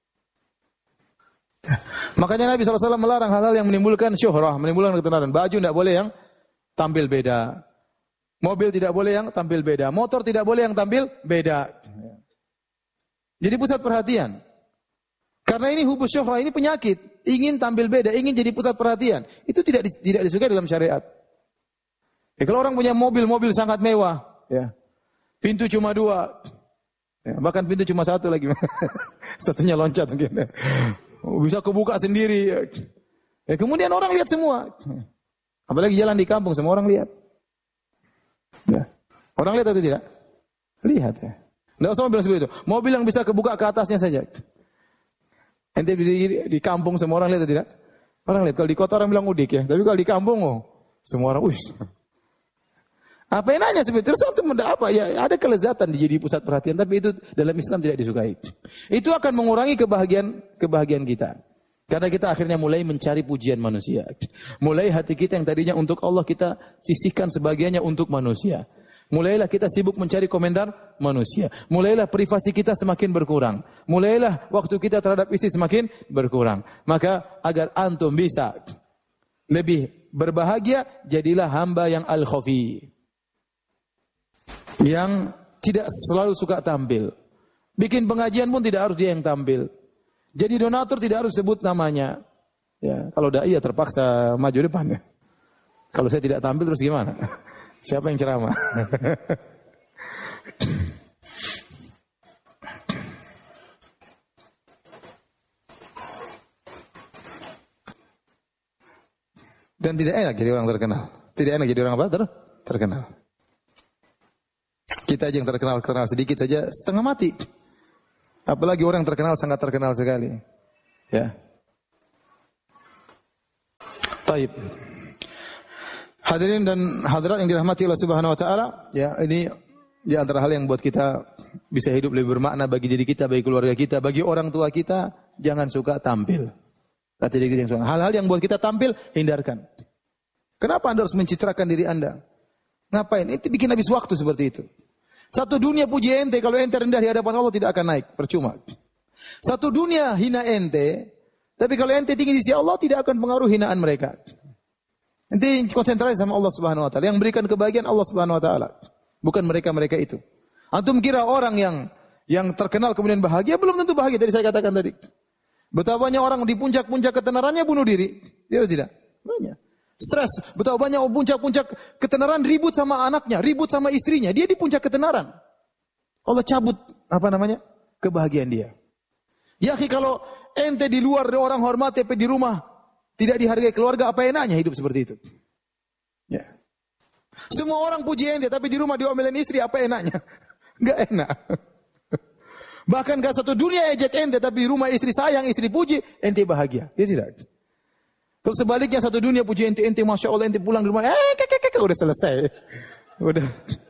Makanya Nabi shallallahu alaihi wasallam melarang hal-hal yang menimbulkan syuhrah, menimbulkan ketenaran. Baju tidak boleh yang tampil beda. Mobil tidak boleh yang tampil beda. Motor tidak boleh yang tampil beda. Jadi pusat perhatian. Karena ini hubus syuhrah, ini penyakit. Ingin tampil beda, ingin jadi pusat perhatian. Itu tidak tidak disukai dalam syariat. Ya, kalau orang punya mobil-mobil sangat mewah, ya, pintu cuma dua, ya, bahkan pintu cuma satu lagi, satunya loncat mungkin. Bisa kebuka sendiri. Ya, kemudian orang lihat semua. Apalagi jalan di kampung, semua orang lihat. Ya. Orang lihat atau tidak? Lihat ya. Tidak usah bilang seperti itu. Mobil yang bisa kebuka ke atasnya saja. Ente di, di, di kampung semua orang lihat atau tidak? Orang lihat. Kalau di kota orang bilang udik ya. Tapi kalau di kampung, oh, semua orang, ush. Apa yang nanya seperti itu? Terus itu apa? Ya, ada kelezatan di jadi pusat perhatian, tapi itu dalam Islam tidak disukai. Itu akan mengurangi kebahagiaan kebahagiaan kita. Karena kita akhirnya mulai mencari pujian manusia. Mulai hati kita yang tadinya untuk Allah kita sisihkan sebagiannya untuk manusia. Mulailah kita sibuk mencari komentar manusia. Mulailah privasi kita semakin berkurang. Mulailah waktu kita terhadap istri semakin berkurang. Maka agar antum bisa lebih berbahagia, jadilah hamba yang al-khafi. Yang tidak selalu suka tampil. Bikin pengajian pun tidak harus dia yang tampil. Jadi donatur tidak harus sebut namanya. Ya, kalau dai ya terpaksa maju depannya. Kalau saya tidak tampil terus gimana? Siapa yang ceramah? Dan tidak enak jadi orang terkenal. Tidak enak jadi orang apa? Ter terkenal. Kita aja yang terkenal, terkenal sedikit saja setengah mati. Apalagi orang terkenal sangat terkenal sekali. Ya. Baik. Hadirin dan hadirat yang dirahmati Allah Subhanahu wa taala, ya ini di antara hal yang buat kita bisa hidup lebih bermakna bagi diri kita, bagi keluarga kita, bagi orang tua kita, jangan suka tampil. Hal-hal yang buat kita tampil, hindarkan. Kenapa Anda harus mencitrakan diri Anda? Ngapain? Itu bikin habis waktu seperti itu. Satu dunia puji ente, kalau ente rendah di hadapan Allah tidak akan naik, percuma. Satu dunia hina ente, tapi kalau ente tinggi di sisi Allah tidak akan pengaruh hinaan mereka. Ente konsentrasi sama Allah Subhanahu wa taala. Yang berikan kebahagiaan Allah Subhanahu wa taala, bukan mereka-mereka itu. Antum kira orang yang yang terkenal kemudian bahagia, belum tentu bahagia. Tadi saya katakan tadi. Betapa banyak orang di puncak-puncak ketenarannya bunuh diri. Dia tidak? Banyak. Stres. Betapa banyak puncak-puncak ketenaran ribut sama anaknya, ribut sama istrinya. Dia di puncak ketenaran. Allah cabut apa namanya? Kebahagiaan dia. Ya akhi, kalau ente di luar orang hormat, tapi di rumah tidak dihargai keluarga, apa enaknya hidup seperti itu? Ya. Semua orang puji ente, tapi di rumah diomelin istri, apa enaknya? Enggak enak. Bahkan gak satu dunia ejek ente, tapi di rumah istri sayang, istri puji, ente bahagia. Ya tidak. Terus sebaliknya satu dunia puji ente, ente masya Allah, ente pulang di rumah, eh kakek kakek udah selesai, udah.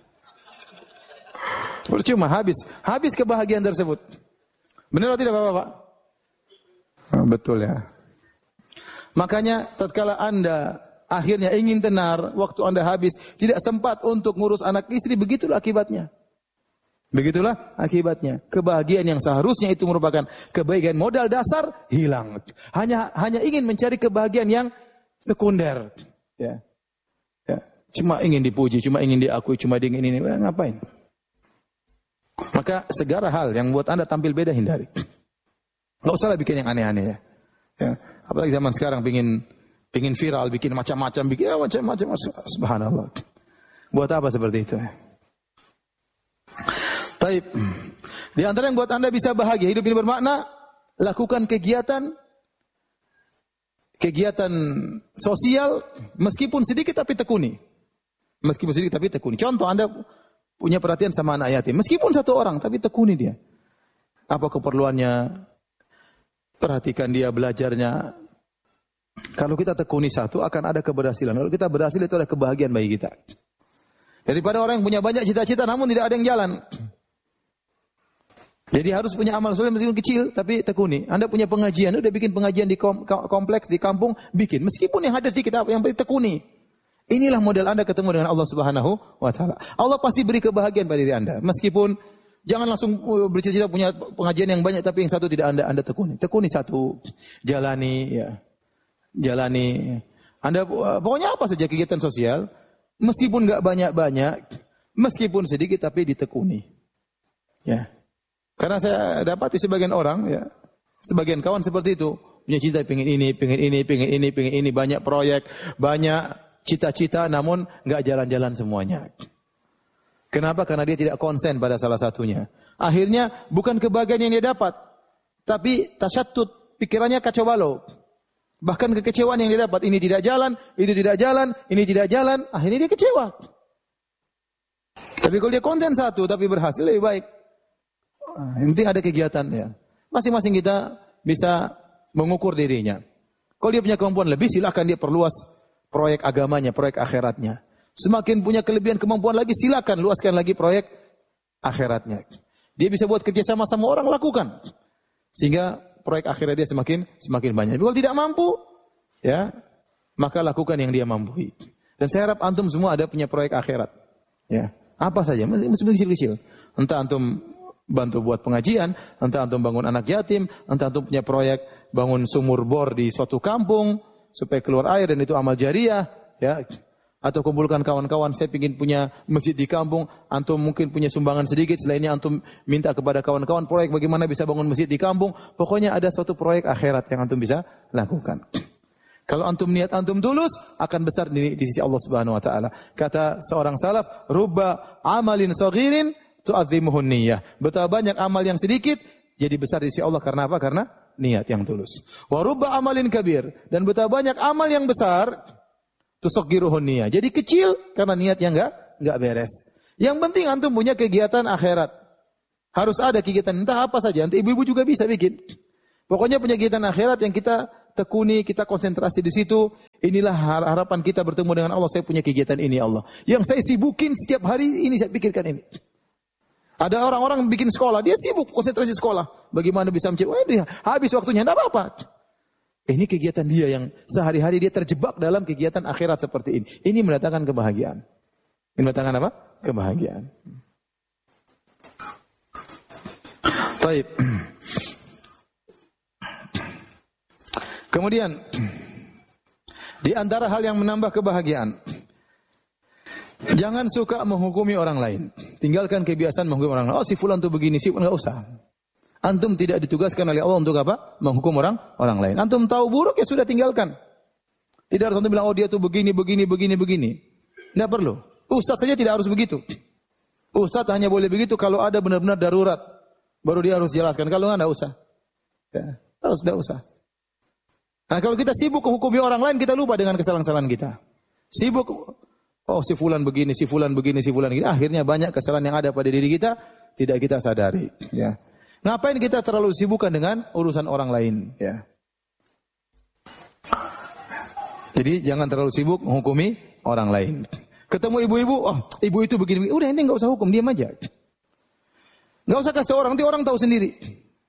Percuma, habis, habis kebahagiaan tersebut. Benar atau tidak Bapak-Bapak? Oh, betul ya. Makanya tatkala Anda akhirnya ingin tenar, waktu Anda habis, tidak sempat untuk ngurus anak istri, begitulah akibatnya. Begitulah akibatnya. Kebahagiaan yang seharusnya itu merupakan kebahagiaan modal dasar hilang. Hanya hanya ingin mencari kebahagiaan yang sekunder. Ya. Ya. Cuma ingin dipuji, cuma ingin diakui, cuma ingin ini, eh, ngapain? Maka segala hal yang buat Anda tampil beda hindari. Enggak usah lah bikin yang aneh-aneh ya. Ya. Apalagi zaman sekarang pingin pingin viral, bikin macam-macam, bikin ya, macam-macam. Subhanallah. Buat apa seperti itu? Taib. Di antara yang buat Anda bisa bahagia, hidup ini bermakna, lakukan kegiatan kegiatan sosial meskipun sedikit tapi tekuni. Meskipun sedikit tapi tekuni. Contoh, Anda punya perhatian sama anak yatim, meskipun satu orang tapi tekuni dia. Apa keperluannya? Perhatikan dia belajarnya. Kalau kita tekuni satu akan ada keberhasilan. Kalau kita berhasil itu adalah kebahagiaan bagi kita. Daripada orang yang punya banyak cita-cita namun tidak ada yang jalan. Jadi harus punya amal soleh meskipun kecil tapi tekuni. Anda punya pengajian, udah bikin pengajian di kompleks, di kampung, bikin. Meskipun yang hadir sedikit apa yang penting tekuni. Inilah model Anda ketemu dengan Allah Subhanahu wa taala. Allah pasti beri kebahagiaan pada diri Anda. Meskipun jangan langsung bercita-cita punya pengajian yang banyak tapi yang satu tidak Anda Anda tekuni. Tekuni satu, jalani ya. Jalani. Anda pokoknya apa saja kegiatan sosial, meskipun enggak banyak-banyak, meskipun sedikit tapi ditekuni. Ya. Karena saya dapati sebagian orang, ya, sebagian kawan seperti itu, punya cita pengen ini, pengen ini, pengen ini, pengen ini, banyak proyek, banyak cita-cita, namun nggak jalan-jalan semuanya. Kenapa? Karena dia tidak konsen pada salah satunya. Akhirnya bukan kebahagiaan yang dia dapat, tapi tasyatut, pikirannya kacau balau. Bahkan kekecewaan yang dia dapat, ini tidak jalan, itu tidak jalan, ini tidak jalan, akhirnya dia kecewa. Tapi kalau dia konsen satu, tapi berhasil lebih baik. Yang penting ada kegiatan ya. Masing-masing kita bisa mengukur dirinya. Kalau dia punya kemampuan lebih, silakan dia perluas proyek agamanya, proyek akhiratnya. Semakin punya kelebihan kemampuan lagi, silakan luaskan lagi proyek akhiratnya. Dia bisa buat kerjasama sama orang, lakukan. Sehingga proyek akhirat dia semakin semakin banyak. Kalau tidak mampu, ya maka lakukan yang dia mampu. Dan saya harap antum semua ada punya proyek akhirat. Ya, apa saja, meskipun kecil-kecil. Entah antum bantu buat pengajian, entah antum bangun anak yatim, entah antum punya proyek bangun sumur bor di suatu kampung supaya keluar air dan itu amal jariah, ya. Atau kumpulkan kawan-kawan, saya ingin punya masjid di kampung, antum mungkin punya sumbangan sedikit, selainnya antum minta kepada kawan-kawan proyek bagaimana bisa bangun masjid di kampung. Pokoknya ada suatu proyek akhirat yang antum bisa lakukan. Kalau antum niat antum tulus, akan besar di, di sisi Allah Subhanahu wa taala. Kata seorang salaf, rubba amalin saghirin tu'adzimuhun niyyah. Betapa banyak amal yang sedikit jadi besar di sisi Allah karena apa? Karena niat yang tulus. Wa rubba amalin kabir, dan betapa banyak amal yang besar Tusaggiruhun niyah. Jadi kecil karena niatnya enggak enggak beres. Yang penting antum punya kegiatan akhirat. Harus ada kegiatan entah apa saja. Nanti ibu-ibu juga bisa bikin. Pokoknya punya kegiatan akhirat yang kita tekuni, kita konsentrasi di situ. Inilah harapan kita bertemu dengan Allah. Saya punya kegiatan ini Allah. Yang saya sibukin setiap hari ini saya pikirkan ini. Ada orang-orang bikin sekolah, dia sibuk konsentrasi sekolah. Bagaimana bisa mencari? Wah, dia habis waktunya, tidak apa-apa. Ini kegiatan dia yang sehari-hari dia terjebak dalam kegiatan akhirat seperti ini. Ini mendatangkan kebahagiaan. Ini mendatangkan apa? Kebahagiaan. Baik. Kemudian di antara hal yang menambah kebahagiaan, jangan suka menghukumi orang lain. Tinggalkan kebiasaan menghukumi orang lain. Oh, si fulan tuh begini, si fulan enggak usah. Antum tidak ditugaskan oleh Allah untuk apa? Menghukum orang orang lain. Antum tahu buruk ya sudah tinggalkan. Tidak harus antum bilang oh dia tuh begini begini begini begini. Enggak perlu. Ustaz saja tidak harus begitu. Ustaz hanya boleh begitu kalau ada benar-benar darurat. Baru dia harus jelaskan. Kalau enggak enggak usah. Ya, harus enggak usah. Nah, kalau kita sibuk menghukumi orang lain, kita lupa dengan kesalahan-kesalahan kita. Sibuk, oh si fulan begini, si fulan begini, si fulan begini. Akhirnya banyak kesalahan yang ada pada diri kita, tidak kita sadari. Ya. Ngapain kita terlalu sibukkan dengan urusan orang lain? Ya. Jadi jangan terlalu sibuk menghukumi orang lain. Ketemu ibu-ibu, oh ibu itu begini, begini. Udah ini nggak usah hukum, diam aja. Nggak usah kasih orang, nanti orang tahu sendiri.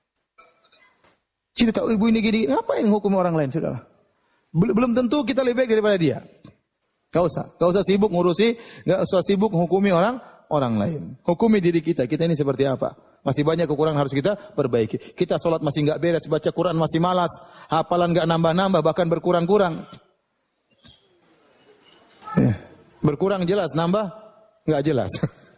Tidak tahu ibu ini gini, ngapain hukum orang lain saudara? Belum tentu kita lebih baik daripada dia. Gak usah, gak usah sibuk ngurusi, gak usah sibuk menghukumi orang orang lain. Hukumi diri kita, kita ini seperti apa? Masih banyak kekurangan harus kita perbaiki. Kita sholat masih nggak beres, baca Quran masih malas, hafalan nggak nambah-nambah, bahkan berkurang-kurang. Ya. Berkurang jelas, nambah nggak jelas.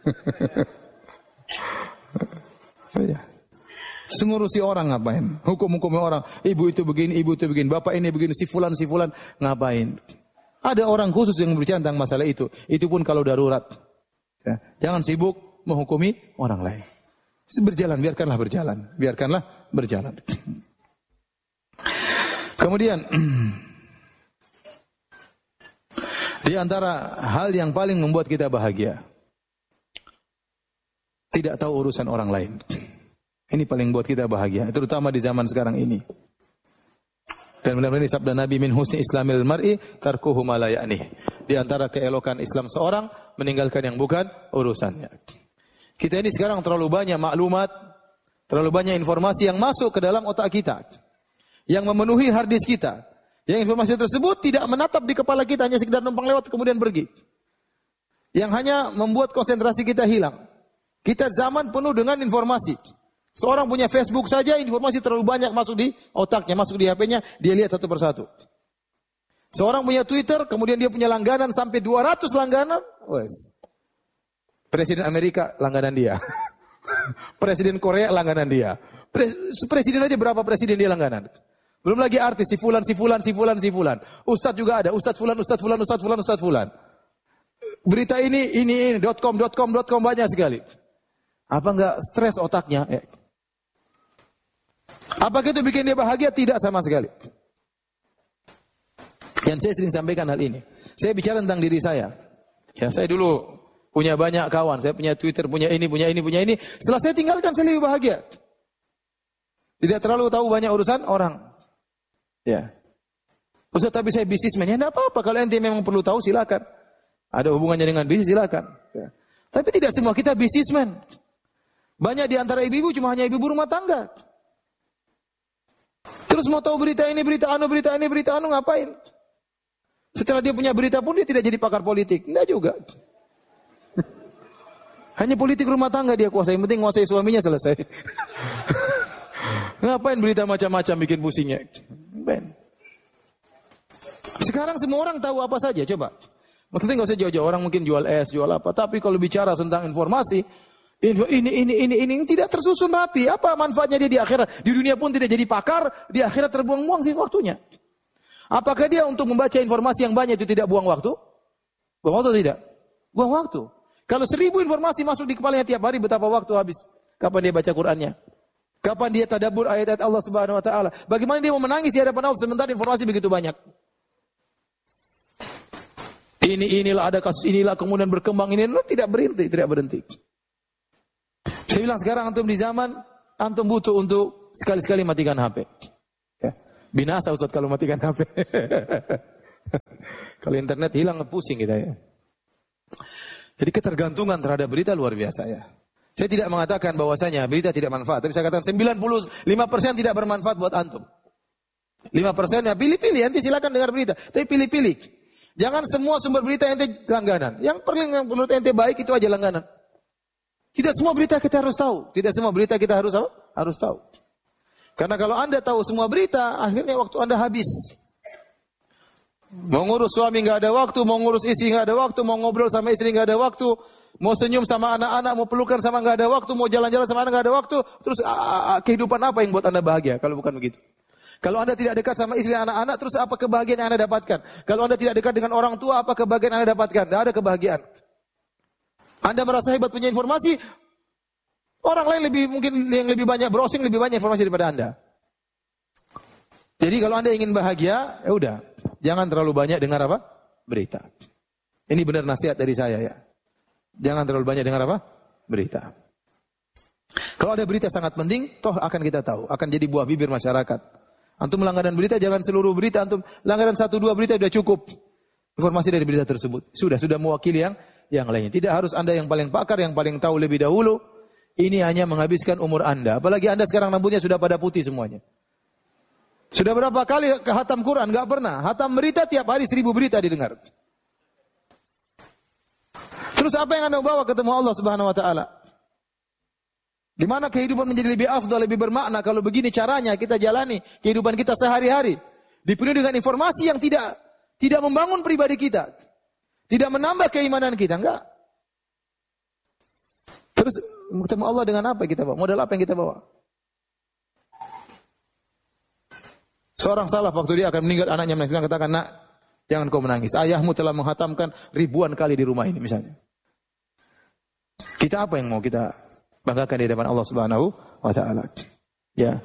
Ya. Sengurusi orang ngapain? Hukum-hukum orang. Ibu itu begini, ibu itu begini, bapak ini begini, si fulan, si fulan. Ngapain? Ada orang khusus yang berbicara tentang masalah itu. Itu pun kalau darurat. Ya. Jangan sibuk menghukumi orang lain. Berjalan, biarkanlah berjalan. Biarkanlah berjalan. Kemudian, di antara hal yang paling membuat kita bahagia, tidak tahu urusan orang lain. Ini paling buat kita bahagia, terutama di zaman sekarang ini. Dan benar-benar ini sabda Nabi, min husni islamil mar'i tarkuhu ma la ya'nih. Di antara keelokan Islam seorang meninggalkan yang bukan urusannya. Kita ini sekarang terlalu banyak maklumat, terlalu banyak informasi yang masuk ke dalam otak kita, yang memenuhi hard disk kita. Yang informasi tersebut tidak menatap di kepala kita, hanya sekedar numpang lewat kemudian pergi. Yang hanya membuat konsentrasi kita hilang. Kita zaman penuh dengan informasi. Seorang punya Facebook saja, informasi terlalu banyak masuk di otaknya, masuk di H P-nya, dia lihat satu persatu. Seorang punya Twitter, kemudian dia punya langganan sampai dua ratus langganan. Wes. Presiden Amerika langganan dia. Presiden Korea langganan dia. Presiden aja berapa presiden dia langganan. Belum lagi artis, si fulan, si fulan, si fulan, si fulan. Ustadz juga ada, ustadz fulan, ustadz fulan, ustadz fulan, ustadz fulan. Berita ini, ini, ini, .com, .com, .com banyak sekali. Apa enggak stres otaknya? Ya. Apakah itu bikin dia bahagia? Tidak sama sekali. Yang saya sering sampaikan hal ini. Saya bicara tentang diri saya. Ya, saya dulu punya banyak kawan. Saya punya Twitter, punya ini, punya ini, punya ini. Setelah saya tinggalkan, saya lebih bahagia. Tidak terlalu tahu banyak urusan orang. Ya. Ustaz, tapi saya bisnismen. Ya, tidak apa-apa. Kalau ente memang perlu tahu, silakan. Ada hubungannya dengan bisnis, silakan. Ya. Tapi tidak semua kita bisnismen. Banyak di antara ibu-ibu cuma hanya ibu-ibu rumah tangga. Terus mau tahu berita ini, berita anu, berita ini, berita anu, ngapain? Setelah dia punya berita pun dia tidak jadi pakar politik. Enggak juga. Hanya politik rumah tangga dia kuasai. Yang penting kuasai suaminya selesai. Ngapain berita macam-macam bikin pusingnya? Ben. Sekarang semua orang tahu apa saja, coba. Maksudnya nggak usah jauh-jauh, orang mungkin jual es, jual apa. Tapi kalau bicara tentang informasi, info ini, ini, ini, ini, ini tidak tersusun rapi. Apa manfaatnya dia di akhirat? Di dunia pun tidak jadi pakar, di akhirat terbuang-buang sih waktunya. Apakah dia untuk membaca informasi yang banyak itu tidak buang waktu? Buang waktu tidak? Buang waktu. Kalau seribu informasi masuk di kepalanya tiap hari, betapa waktu habis? Kapan dia baca Qur'annya? Kapan dia tadabbur ayat-ayat Allah Subhanahu Wa Taala? Bagaimana dia mau menangis di hadapan Allah sementara informasi begitu banyak? Ini inilah ada kasus inilah kemudian berkembang ini, tidak berhenti, tidak berhenti. Saya bilang sekarang antum di zaman antum butuh untuk sekali-sekali matikan H P. Ya. Binasa Ustaz kalau matikan H P. Kalau internet hilang pusing kita ya. Jadi ketergantungan terhadap berita luar biasa ya. Saya tidak mengatakan bahwasanya berita tidak manfaat, tapi saya katakan sembilan puluh lima persen tidak bermanfaat buat antum. lima persen ya pilih-pilih, nanti silakan dengar berita, tapi pilih-pilih. Jangan semua sumber berita ente langganan. Yang paling menurut ente baik itu aja langganan. Tidak semua berita kita harus tahu. Tidak semua berita kita harus apa? Harus tahu. Karena kalau Anda tahu semua berita, akhirnya waktu Anda habis. Mau ngurus suami nggak ada waktu, mau ngurus istri nggak ada waktu, mau ngobrol sama istri nggak ada waktu, mau senyum sama anak-anak, mau pelukan sama nggak ada waktu, mau jalan-jalan sama anak nggak ada waktu. Terus a, a, kehidupan apa yang buat Anda bahagia? Kalau bukan begitu. Kalau Anda tidak dekat sama istri dan anak-anak, terus apa kebahagiaan yang Anda dapatkan? Kalau Anda tidak dekat dengan orang tua, apa kebahagiaan yang Anda dapatkan? Tidak ada kebahagiaan. Anda merasa hebat punya informasi, orang lain lebih mungkin yang lebih banyak browsing, lebih banyak informasi daripada Anda. Jadi kalau Anda ingin bahagia, ya udah, jangan terlalu banyak dengar apa? Berita. Ini benar nasihat dari saya ya. Jangan terlalu banyak dengar apa? Berita. Kalau ada berita sangat penting, toh akan kita tahu, akan jadi buah bibir masyarakat. Antum langganan berita, jangan seluruh berita, antum langganan satu dua berita sudah cukup. Informasi dari berita tersebut. Sudah, sudah mewakili yang yang lainnya. Tidak harus Anda yang paling pakar, yang paling tahu lebih dahulu. Ini hanya menghabiskan umur Anda. Apalagi Anda sekarang rambutnya sudah pada putih semuanya. Sudah berapa kali ke hatam Quran? Enggak pernah. Hatam berita tiap hari seribu berita didengar. Terus apa yang Anda bawa ketemu Allah Subhanahu wa taala? Di mana kehidupan menjadi lebih afdal, lebih bermakna kalau begini caranya kita jalani kehidupan kita sehari-hari. Dipenuhi dengan informasi yang tidak tidak membangun pribadi kita. Tidak menambah keimanan kita, enggak. Terus ketemu Allah dengan apa kita bawa? Modal apa yang kita bawa? Seorang salaf waktu dia akan meninggal anaknya menangis, katakan, "Nak, jangan kau menangis. Ayahmu telah menghatamkan ribuan kali di rumah ini," misalnya. Kita apa yang mau kita banggakan di depan Allah Subhanahu wa taala? Ya.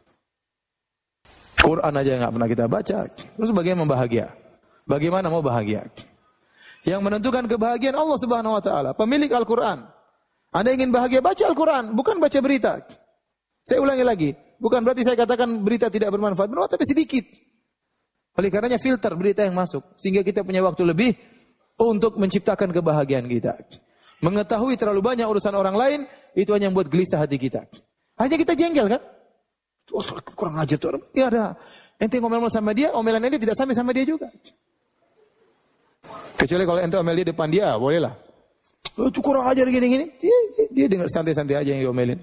Quran aja enggak pernah kita baca. Terus bagaimana bahagia? Bagaimana mau bahagia? Yang menentukan kebahagiaan Allah Subhanahu wa taala, pemilik Al-Qur'an. Anda ingin bahagia, baca Al-Qur'an, bukan baca berita. Saya ulangi lagi, bukan berarti saya katakan berita tidak bermanfaat, bermanfaat tapi sedikit. Oleh karenanya filter berita yang masuk sehingga kita punya waktu lebih untuk menciptakan kebahagiaan kita. Mengetahui terlalu banyak urusan orang lain, itu hanya membuat gelisah hati kita. Hanya kita jengkel kan? Oh, kurang ajar tuh orang. Ya ada. Ente ngomel-ngomel sama dia, omelan ente tidak sampai sama dia juga. Kecuali kalau ente omel dia depan dia, bolehlah. Oh, itu kurang ajar gini-gini. Dia, dia, dia dengar santai-santai aja yang diomelin.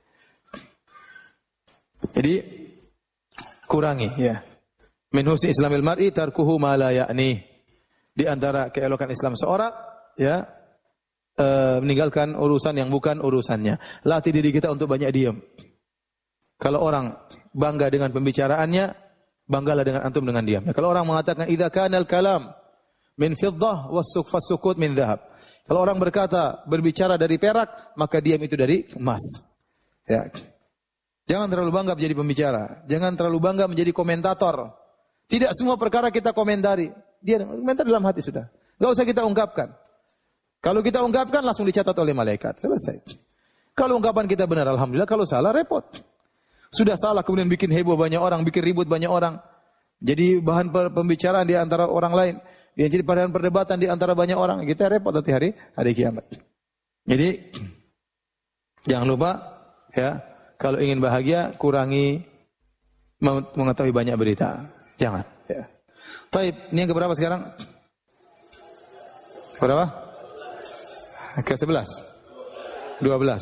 Jadi kurangi ya. Min husni islamil mar'i tarkuhu ma la ya'ni. Di antara keelokan Islam seorang ya, e, meninggalkan urusan yang bukan urusannya. Latih diri kita untuk banyak diam. Kalau orang bangga dengan pembicaraannya, banggalah dengan antum dengan diam. Ya, kalau orang mengatakan idza kana al-kalam min fiddah was-sukfa sukut min dhahab. Kalau orang berkata berbicara dari perak, maka diam itu dari emas. Ya. Jangan terlalu bangga menjadi pembicara, jangan terlalu bangga menjadi komentator. Tidak semua perkara kita komentari. Dia komentar dalam hati sudah. Enggak usah kita ungkapkan. Kalau kita ungkapkan langsung dicatat oleh malaikat. Selesai. Kalau ungkapan kita benar alhamdulillah, kalau salah repot. Sudah salah kemudian bikin heboh banyak orang, bikin ribut banyak orang. Jadi bahan pembicaraan di antara orang lain. Dia jadi bahan perdebatan di antara banyak orang. Kita repot nanti hari hari kiamat. Jadi jangan lupa ya, kalau ingin bahagia kurangi mengetahui banyak berita. Jangan ya. Taib, ini yang keberapa sekarang? Berapa? Ke sebelas. Dua belas.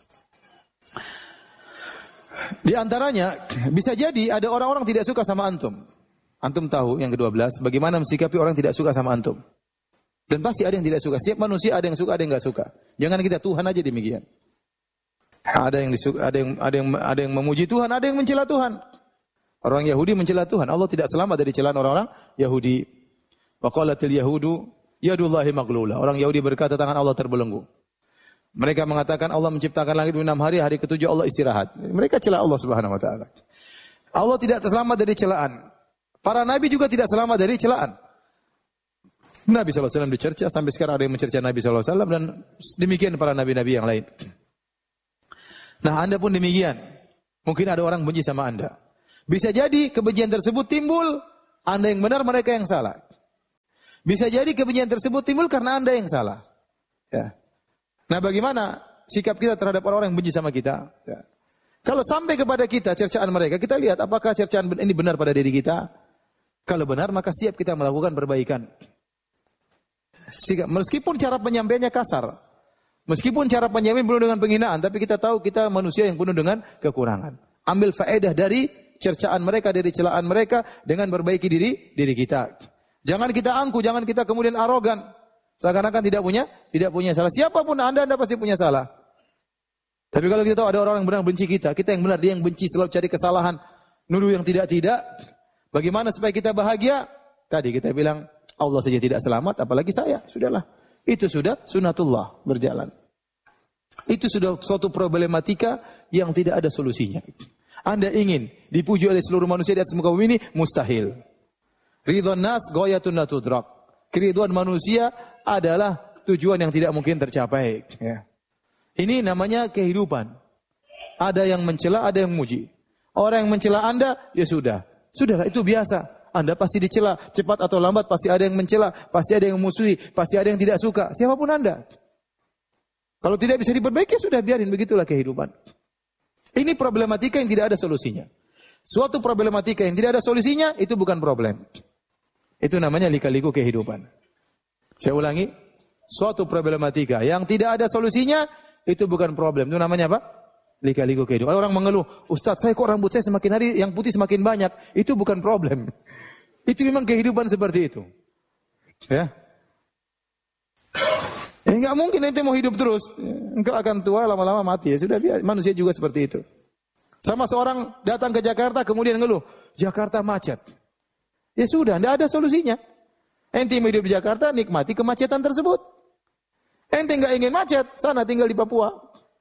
Di antaranya bisa jadi ada orang-orang tidak suka sama antum. Antum tahu yang kedua belas, bagaimana mensikapi orang tidak suka sama antum. Dan pasti ada yang tidak suka. Setiap manusia ada yang suka, ada yang enggak suka. Jangan kita Tuhan aja demikian. Ada yang disuka, ada yang ada yang ada yang memuji Tuhan, ada yang mencela Tuhan. Orang Yahudi mencela Tuhan. Allah tidak selamat dari celaan orang-orang Yahudi. Wa qalatil yahudu yadullahi maghlula. Orang Yahudi berkata tangan Allah terbelenggu. Mereka mengatakan Allah menciptakan langit di enam hari, hari ketujuh Allah istirahat. Mereka cela Allah Subhanahu wa taala. Allah tidak selamat dari celaan. Para nabi juga tidak selamat dari celaan. Nabi sallallahu alaihi wasallam dicerca, sampai sekarang ada yang mencerca Nabi sallallahu alaihi wasallam, dan demikian para nabi-nabi yang lain. Nah, Anda pun demikian. Mungkin ada orang benci sama Anda. Bisa jadi kebencian tersebut timbul Anda yang benar, mereka yang salah. Bisa jadi kebencian tersebut timbul karena Anda yang salah. Ya. Nah, bagaimana sikap kita terhadap orang-orang yang benci sama kita? Ya. Kalau sampai kepada kita cercaan mereka, kita lihat apakah cercaan ini benar pada diri kita. Kalau benar, maka siap kita melakukan perbaikan. Meskipun cara penyampaiannya kasar, meskipun cara penyampaian penuh dengan penghinaan, tapi kita tahu kita manusia yang penuh dengan kekurangan. Ambil faedah dari cercaan mereka, dari celaan mereka, dengan perbaiki diri diri kita. Jangan kita angku, jangan kita kemudian arogan, seakan-akan tidak punya tidak punya salah. Siapapun Anda, Anda pasti punya salah. Tapi kalau kita tahu ada orang yang benar benci kita, kita yang benar, dia yang benci, selalu cari kesalahan, nuduh yang tidak-tidak. Bagaimana supaya kita bahagia? Tadi kita bilang, Allah saja tidak selamat, apalagi saya. Sudahlah. Itu sudah sunatullah berjalan. Itu sudah suatu problematika yang tidak ada solusinya. Anda ingin dipuji oleh seluruh manusia di atas muka bumi ini, mustahil. Ridwan nas goyatun la tudrak. Keriduan manusia adalah tujuan yang tidak mungkin tercapai. Ya. Ini namanya kehidupan. Ada yang mencela, ada yang memuji. Orang yang mencela Anda, ya sudah. Sudahlah, itu biasa. Anda pasti dicela, cepat atau lambat pasti ada yang mencela, pasti ada yang memusuhi, pasti ada yang tidak suka. Siapapun Anda. Kalau tidak bisa diperbaiki, sudah biarin, begitulah kehidupan. Ini problematika yang tidak ada solusinya. Suatu problematika yang tidak ada solusinya, itu bukan problem. Itu namanya lika-liku kehidupan. Saya ulangi, suatu problematika yang tidak ada solusinya, itu bukan problem. Itu namanya apa? Lika-liku kehidupan. Orang mengeluh, Ustaz, saya kok rambut saya semakin hari yang putih semakin banyak. Itu bukan problem. Itu memang kehidupan seperti itu. Ya. Ya enggak mungkin ente mau hidup terus. Engkau akan tua, lama-lama mati. Ya sudah biasa. Manusia juga seperti itu. Sama seorang datang ke Jakarta kemudian ngeluh, Jakarta macet. Ya sudah, enggak ada solusinya. Ente mau hidup di Jakarta, nikmati kemacetan tersebut. Ente enggak ingin macet, sana tinggal di Papua.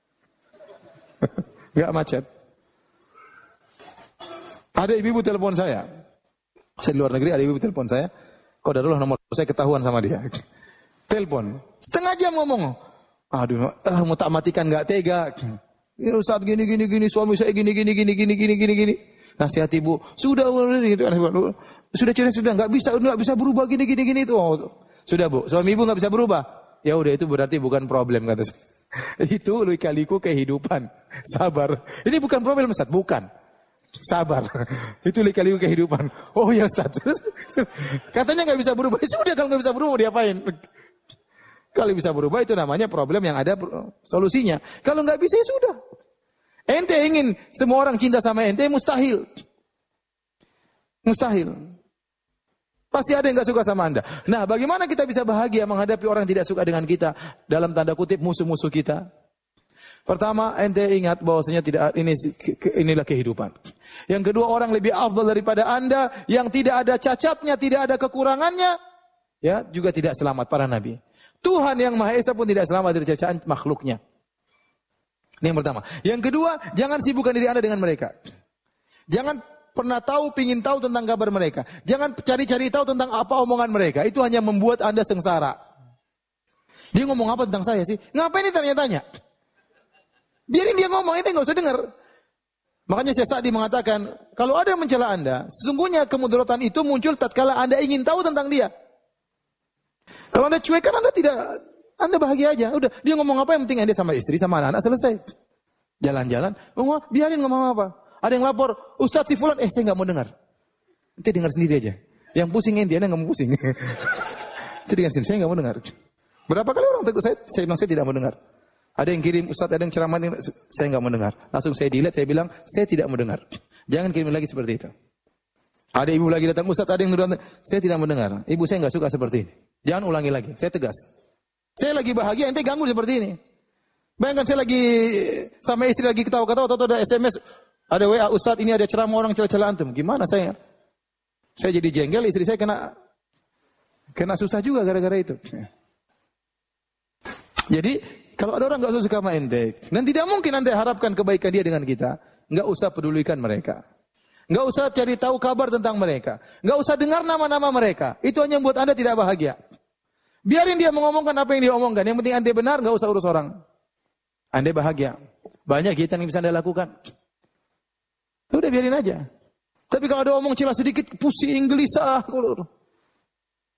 Enggak macet. Ada ibu-ibu telepon saya. Saya di luar negeri, ada ibu-ibu telepon saya. Kok darulah nomor saya ketahuan sama dia. Telepon. Setengah jam ngomong. Aduh, ah, mau tak matikan enggak tega. Ini Ustaz gini gini gini, suami saya gini gini gini gini gini gini gini. Nasihat ibu, sudah sudah cerita sudah enggak bisa enggak bisa berubah gini gini gini itu. Oh, sudah Bu, suami ibu enggak bisa berubah. Ya udah itu berarti bukan problem kata saya. Itu lika-liku kehidupan. Sabar. Ini bukan problem Ustaz, bukan. Sabar. Itu lika-liku kehidupan. Oh ya Ustaz. Katanya enggak bisa berubah. Sudah kalau enggak bisa berubah mau diapain? Kalau bisa berubah itu namanya problem yang ada solusinya. Kalau enggak bisa ya sudah. Ente ingin semua orang cinta sama ente mustahil. Mustahil. Pasti ada yang enggak suka sama Anda. Nah, bagaimana kita bisa bahagia menghadapi orang yang tidak suka dengan kita, dalam tanda kutip musuh-musuh kita? Pertama, ente ingat bahwasanya tidak ini inilah kehidupan. Yang kedua, orang lebih afdal daripada Anda yang tidak ada cacatnya, tidak ada kekurangannya, ya, juga tidak selamat para nabi. Tuhan yang Maha Esa pun tidak selamat dari cacaan makhluknya. Ini yang pertama. Yang kedua, jangan sibukkan diri Anda dengan mereka. Jangan pernah tahu, pingin tahu tentang kabar mereka. Jangan cari-cari tahu tentang apa omongan mereka. Itu hanya membuat Anda sengsara. Dia ngomong apa tentang saya sih? Ngapain ini tanya-tanya? Biarin dia ngomong, itu nggak usah dengar. Makanya Syekh Sa'di mengatakan, kalau ada yang mencela Anda, sesungguhnya kemudaratan itu muncul tatkala Anda ingin tahu tentang dia. Kalau Anda cuekkan, Anda tidak, Anda bahagia aja. Udah, dia ngomong apa yang penting Anda sama istri, sama anak-anak, selesai. Jalan-jalan, ngomong, biarin ngomong apa. Ada yang lapor, Ustadz si Fulan, eh saya nggak mau dengar. Nanti dengar sendiri aja. Yang pusing ente, Anda nggak mau pusing. Nanti dengar sendiri, saya nggak mau dengar. Berapa kali orang tegur saya, saya bilang saya tidak mau dengar. Ada yang kirim, Ustadz ada yang ceramah, saya nggak mau dengar. Langsung saya delete, saya bilang, saya tidak mau dengar. Jangan kirim lagi seperti itu. Ada ibu lagi datang, Ustadz ada yang datang, saya tidak mau dengar. Ibu saya nggak suka seperti ini. Jangan ulangi lagi, saya tegas. Saya lagi bahagia, ente ganggu seperti ini. Bayangkan saya lagi sama istri lagi ketawa-ketawa, atau ada S M S, ada W A, Ustadz ini ada ceramah orang cela-cela antum. Gimana saya? Saya jadi jengkel, istri saya kena kena susah juga gara-gara itu. Jadi kalau ada orang nggak suka sama ente, dan tidak mungkin ente harapkan kebaikan dia dengan kita, nggak usah pedulikan mereka, nggak usah cari tahu kabar tentang mereka, nggak usah dengar nama-nama mereka. Itu hanya membuat Anda tidak bahagia. Biarin dia mengomongkan apa yang dia omongkan. Yang penting anda benar, enggak usah urus orang. Anda bahagia. Banyak kita yang bisa anda lakukan. Udah biarin aja. Tapi kalau ada omong celah sedikit, pusing, gelisah.